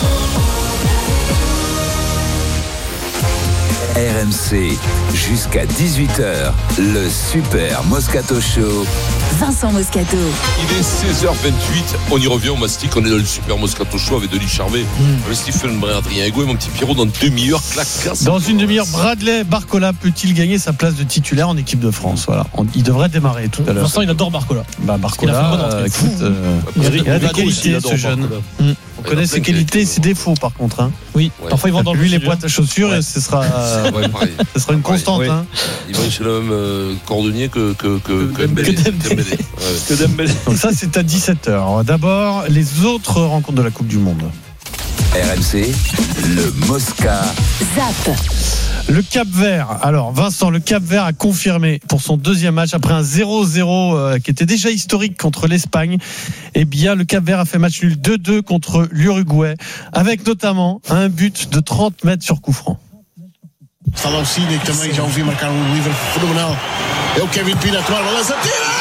R M C, jusqu'à dix-huit heures, le Super Moscato Show. Vincent Moscato. Il est seize heures vingt-huit, on y revient, on mastique, on est dans le Super Moscato Show avec Denis Charvet, mmh. avec Stephen Brun, Adrien Ego et mon petit Pierrot dans une demi-heure, clac, casse. Dans une demi-heure, Bradley Barcola peut-il gagner sa place de titulaire en équipe de France? Voilà, on, il devrait démarrer tout à l'heure. Vincent, il adore Barcola. Bah, Barcola, euh, écoute, euh, il, il, il a des qualités, ce jeune. Mmh. On connaît ses qualités et ses défauts, par contre. Hein. Oui, ouais. Parfois ils vont dans lui les boîtes à chaussures ouais. et ce sera, euh, ouais, ce sera une constante. Ouais. Hein. Ils vont chez le même euh, cordonnier que, que, que, que, que Dembélé. Dembélé. Ouais. Que Dembélé. Donc ça, c'est à dix-sept heures. D'abord, les autres rencontres de la Coupe du Monde. R M C, le Mosca. Zap. Le Cap-Vert. Alors, Vincent, le Cap-Vert a confirmé pour son deuxième match, après un zéro zéro euh, qui était déjà historique contre l'Espagne, eh bien, le Cap-Vert a fait match nul deux deux contre l'Uruguay, avec notamment un but de trente mètres sur coup franc. Está lá o Cine, que também já ouvi marcar um livro fenomenal. É o Kevin Pina a tomar balança. Tira!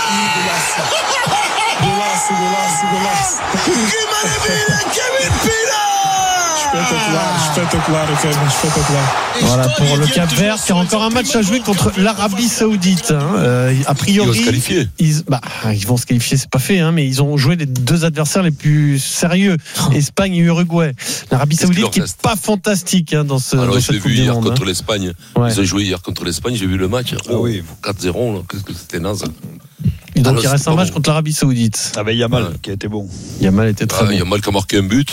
Golaço, golaço, golaço. Que maravilha, Kevin Pina! Spectaculaire, spectaculaire, Kevin, spectaculaire. Voilà pour le Cap-Vert qui a encore un match à jouer contre l'Arabie Saoudite. Hein. Euh, a priori, ils vont se qualifier. Ils, bah, ils vont se qualifier, c'est pas fait, hein, mais ils ont joué les deux adversaires les plus sérieux, Espagne et Uruguay. L'Arabie Saoudite qui est pas fantastique hein, dans ce. Alors, dans je l'ai cette vu hier monde, contre hein. l'Espagne. Ouais. Ils ont joué hier contre l'Espagne. J'ai vu le match. Oh, ah oui, quatre zéro. Là. Qu'est-ce que c'était naze. Et donc Alors, il reste un match bon. contre l'Arabie Saoudite. Ah ben Yamal ouais. qui a été bon. Yamal était très ah, bon. Yamal qui a marqué un but.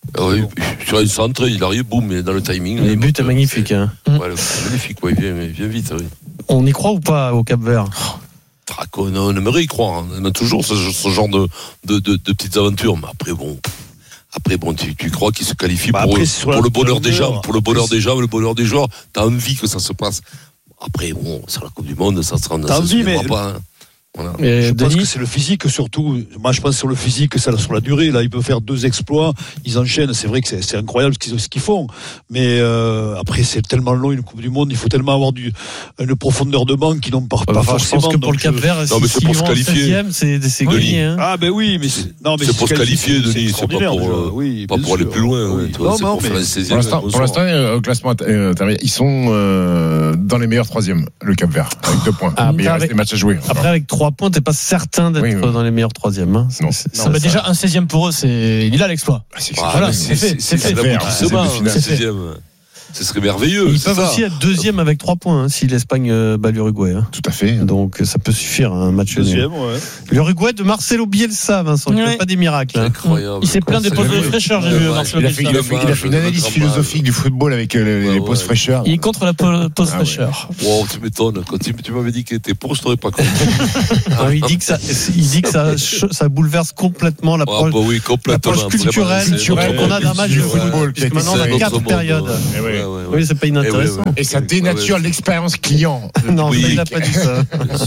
Ah oui, sur un centre, il arrive, boum, mais dans le timing. Le but est magnifique. Hein. Ouais, c'est magnifique, ouais, il vient, il vient vite. Oui. On y croit ou pas au Cap-Vert? Traco, on aimerait y croire. Hein. On a toujours ce, ce genre de, de, de, de petites aventures. Mais après, bon. Après, bon, tu, tu crois qu'il se qualifie bah pour, après, pour le bonheur des gens, pour le bonheur des gens, le bonheur des joueurs. T'as envie que ça se passe. Après, bon, sur la Coupe du Monde, ça sera, ça se mais... pas. Hein. Voilà. Je Denis, pense que c'est le physique surtout. Moi, je pense sur le physique, ça sur la durée. Là, il peut faire deux exploits. Ils enchaînent. C'est vrai que c'est, c'est incroyable ce qu'ils, ce qu'ils font. Mais euh, après, c'est tellement long une Coupe du Monde. Il faut tellement avoir du, une profondeur de banque qu'ils n'ont pas, bah, pas enfin, forcément. Je pense que pour le Cap-Vert, non, mais c'est si pour se qualifier. C'est, c'est gagné. Hein. Ah ben oui, mais c'est, non, mais c'est pour se qualifier, Denis. C'est pas pour, euh, oui, pas pour aller plus loin. Oui. Oui. Non, c'est non, pour mais faire la seizième. Pour l'instant, pour l'instant euh, au classement intermédiaire, ils sont euh, dans les meilleurs troisièmes. Le Cap-Vert avec deux points. Ah, mais il reste des matchs à jouer. Après, avec trois points, t'es pas certain d'être oui, oui. dans les meilleurs troisièmes. Hein. Non, c'est, non, mais déjà un seizième pour eux, c'est il a l'exploit. Ah, c'est, voilà, c'est, c'est, c'est, c'est, c'est l'aboutissement. Ce serait merveilleux. Ils peuvent ça. aussi être deuxième avec trois points hein, si l'Espagne euh, bat l'Uruguay. Hein. Tout à fait. Donc ça peut suffire un match deuxième. Ouais. L'Uruguay de Marcelo Bielsa, Vincent, il ne fait pas des miracles. Hein. Incroyable. Il s'est plein des pauses de fraîcheur, j'ai vu Marcelo Bielsa. Il a fait, il a fait une analyse philosophique du football avec euh, les, ouais, les pauses ouais. fraîcheur. Il est contre la pause ah, fraîcheur. Ouais. Wow, tu m'étonnes. Quand tu, tu m'avais dit qu'il était pour, je t'aurais pas compris. Non, il dit que ça, il dit que ça, ça bouleverse complètement l'approche, ah, bah oui, complètement. l'approche culturelle, culturelle qu'on a d'un match de football. Puisque maintenant on a quatre périodes. Oui, c'est pas inintéressant. Et ça dénature l'expérience client. Non, oui, il n'a pas dit ça.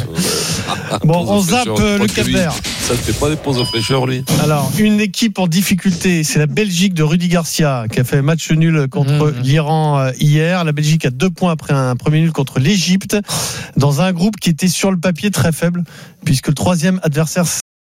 Bon, on zappe le Cap-Vert. Ça ne fait pas des pauses de fraîcheur, lui. Alors, une équipe en difficulté, c'est la Belgique de Rudy Garcia qui a fait match nul contre mmh. l'Iran hier. La Belgique a deux points après un premier nul contre l'Égypte dans un groupe qui était sur le papier très faible puisque le troisième adversaire.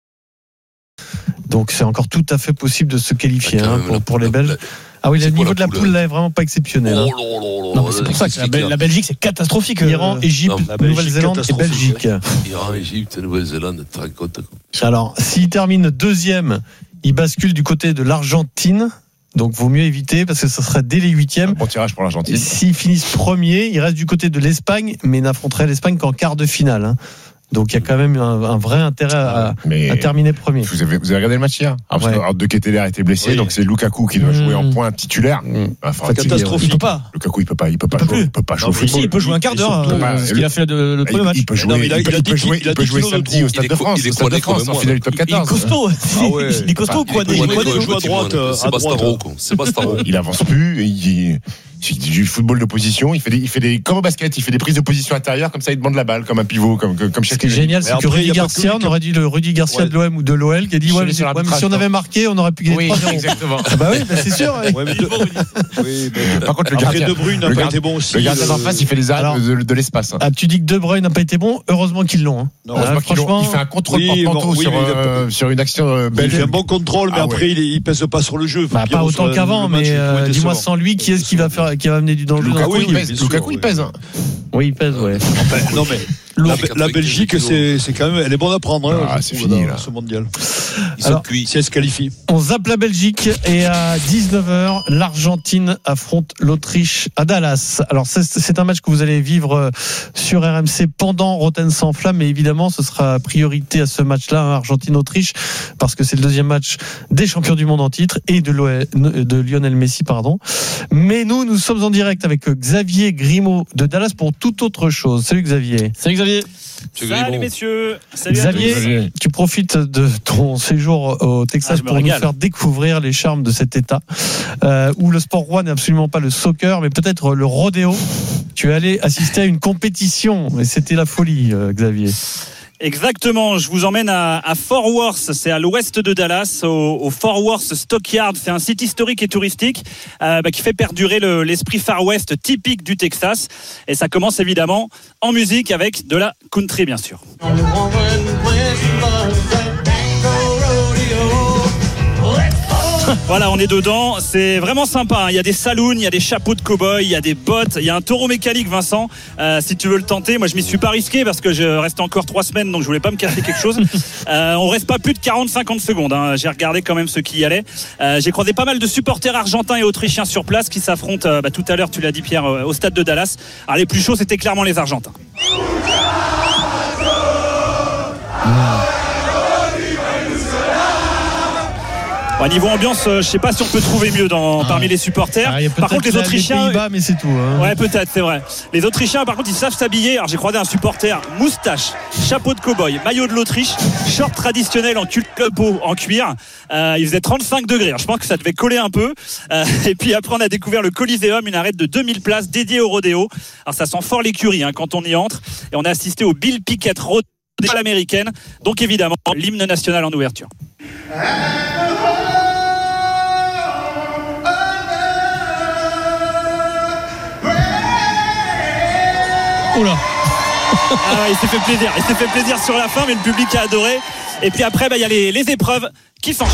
Donc, c'est encore tout à fait possible de se qualifier hein, pour, pour les Belges. Ah oui, le niveau de la poule là est vraiment pas exceptionnel. Oh, oh, oh, non, mais c'est pour ça que la, Bel- la Belgique c'est catastrophique. Iran, Égypte, Nouvelle-Zélande et Belgique. Iran, Égypte, Nouvelle-Zélande, très content. Alors, s'il termine deuxième, il bascule du côté de l'Argentine. Donc, vaut mieux éviter parce que ça serait dès les huitièmes. Bon tirage pour l'Argentine. S'ils finissent premier, il reste du côté de l'Espagne, mais n'affronterait l'Espagne qu'en quart de finale. Hein. Donc il y a quand même un, un vrai intérêt à, à terminer premier. Vous avez, vous avez regardé le match hier? Alors, ouais. Parce que De Ketelaere a été blessé, oui. Donc c'est Lukaku qui doit mmh. jouer en point titulaire. Mmh. Enfin, catastrophique. Il peut pas. Lukaku il peut pas, il peut pas, il peut jouer, il peut pas jouer au football. Il peut jouer un quart d'heure. Ce qu'il a fait le, le premier match. Il peut jouer, il peut jouer, il peut jouer samedi au Stade de France. Il est Stade de France en finale du top quatorze. Il est costaud. Il est costaud quoi? Il joue à droite. C'est Bastaro. C'est Bastaro. Il avance plus. Il du football de position, il fait des, il fait des, comme au basket, il fait des prises de position intérieures, comme ça il demande la balle, comme un pivot, comme, comme chaque. Ce qui est génial, c'est que Rudy Garcia, on aurait dit le Rudy Garcia ouais. de l'O M ou de l'O L, qui a dit, ouais, mais, ouais, mais si on avait marqué, on aurait pu gagner oui, trois zéro. Exactement. Ah bah oui, bah c'est sûr. Ouais, mais de... oui, mais par contre, le gardien De Bruyne n'a pas été bon aussi. Le gardien d'en face, il fait les arrêts de, de l'espace. Ah, tu dis que De Bruyne n'a pas été bon, heureusement qu'ils l'ont. Non, franchement, il fait un contrôle portant sur une action belge. Il fait un bon contrôle, mais après, il pèse pas sur le jeu. Pas autant qu'avant, mais dis-moi sans lui, qui est-ce qui va faire, qui va amener du danger? Lukaku, il pèse. Hein. Oui, il pèse, ouais. Enfin, non, mais la, la Belgique, c'est, c'est quand même, elle est bonne à prendre. Hein, ah, c'est fini, là. Ce mondial. Ils sont cuits. Si elle se qualifie. On zappe la Belgique et à dix-neuf heures, l'Argentine affronte l'Autriche à Dallas. Alors, c'est, c'est un match que vous allez vivre sur R M C pendant Rotten sans flamme, mais évidemment, ce sera priorité à ce match-là, hein, Argentine-Autriche, parce que c'est le deuxième match des champions du monde en titre et de, de Lionel Messi, pardon. Mais nous, nous sommes en direct avec Xavier Grimaud de Dallas pour toute autre chose. Salut Xavier. Salut Xavier. Salut messieurs. Salut Xavier, à tous. Tu profites de ton séjour au Texas ah, pour nous faire découvrir les charmes de cet État euh, où le sport roi n'est absolument pas le soccer, mais peut-être le rodéo. Tu es allé assister à une compétition et c'était la folie, euh, Xavier. Exactement, je vous emmène à, à Fort Worth, c'est à l'ouest de Dallas, au, au Fort Worth Stockyard. C'est un site historique et touristique euh, bah, qui fait perdurer le, l'esprit Far West typique du Texas. Et ça commence évidemment en musique avec de la country, bien sûr. Voilà, on est dedans, c'est vraiment sympa, hein. Il y a des saloons, il y a des chapeaux de cow-boy, il y a des bottes, il y a un taureau mécanique, Vincent, euh, si tu veux le tenter. Moi je m'y suis pas risqué parce que je restais encore trois semaines, donc je voulais pas me casser quelque chose. euh, on reste pas plus de quarante à cinquante secondes, hein. J'ai regardé quand même ceux qui y allaient. euh, J'ai croisé pas mal de supporters argentins et autrichiens sur place qui s'affrontent euh, bah, tout à l'heure, tu l'as dit Pierre, euh, au stade de Dallas. Alors les plus chauds c'était clairement les Argentins. Bon, niveau ambiance, je sais pas si on peut trouver mieux dans, ah, parmi les supporters. Ah, par contre, les Autrichiens. Les Pays-Bas, mais c'est tout. Hein. Ouais, peut-être, c'est vrai. Les Autrichiens, par contre, ils savent s'habiller. Alors, j'ai croisé un supporter moustache, chapeau de cow-boy, maillot de l'Autriche, short traditionnel en cul de peau en cuir. Euh, il faisait trente-cinq degrés. Alors, je pense que ça devait coller un peu. Euh, et puis après, on a découvert le Coliseum, une arène de deux mille places dédiée au rodéo. Alors, ça sent fort l'écurie hein, quand on y entre. Et on a assisté au Bill Pickett Rodeo américaine. Donc, évidemment, l'hymne national en ouverture. Oula. Ah, il s'est fait plaisir, il s'est fait plaisir sur la fin, mais le public a adoré. Et puis après, il bah, y a les, les épreuves qui s'enchaînent.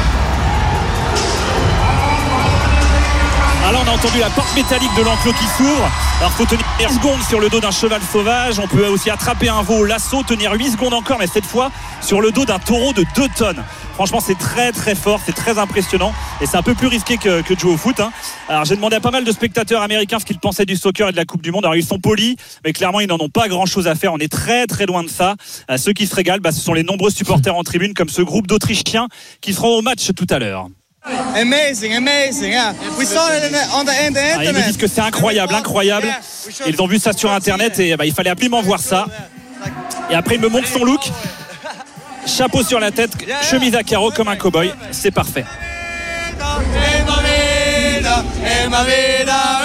Alors on a entendu la porte métallique de l'enclos qui s'ouvre. Alors il faut tenir dix secondes sur le dos d'un cheval sauvage. On peut aussi attraper un veau au lasso, tenir huit secondes encore, mais cette fois sur le dos d'un taureau de deux tonnes. Franchement, c'est très très fort, c'est très impressionnant et c'est un peu plus risqué que, que de jouer au foot. Hein. Alors j'ai demandé à pas mal de spectateurs américains ce qu'ils pensaient du soccer et de la Coupe du Monde. Alors ils sont polis, mais clairement ils n'en ont pas grand chose à faire. On est très très loin de ça. Euh, ceux qui se régalent, bah, ce sont les nombreux supporters en tribune, comme ce groupe d'Autrichiens qui seront au match tout à l'heure. Amazing, amazing, yeah. We saw it on the internet. Ah, ils me disent que c'est incroyable, incroyable. Ils ont vu ça sur internet et bah, il fallait absolument voir ça. Et après il me montre son look. Chapeau sur la tête, chemise à carreaux comme un cow-boy, c'est parfait.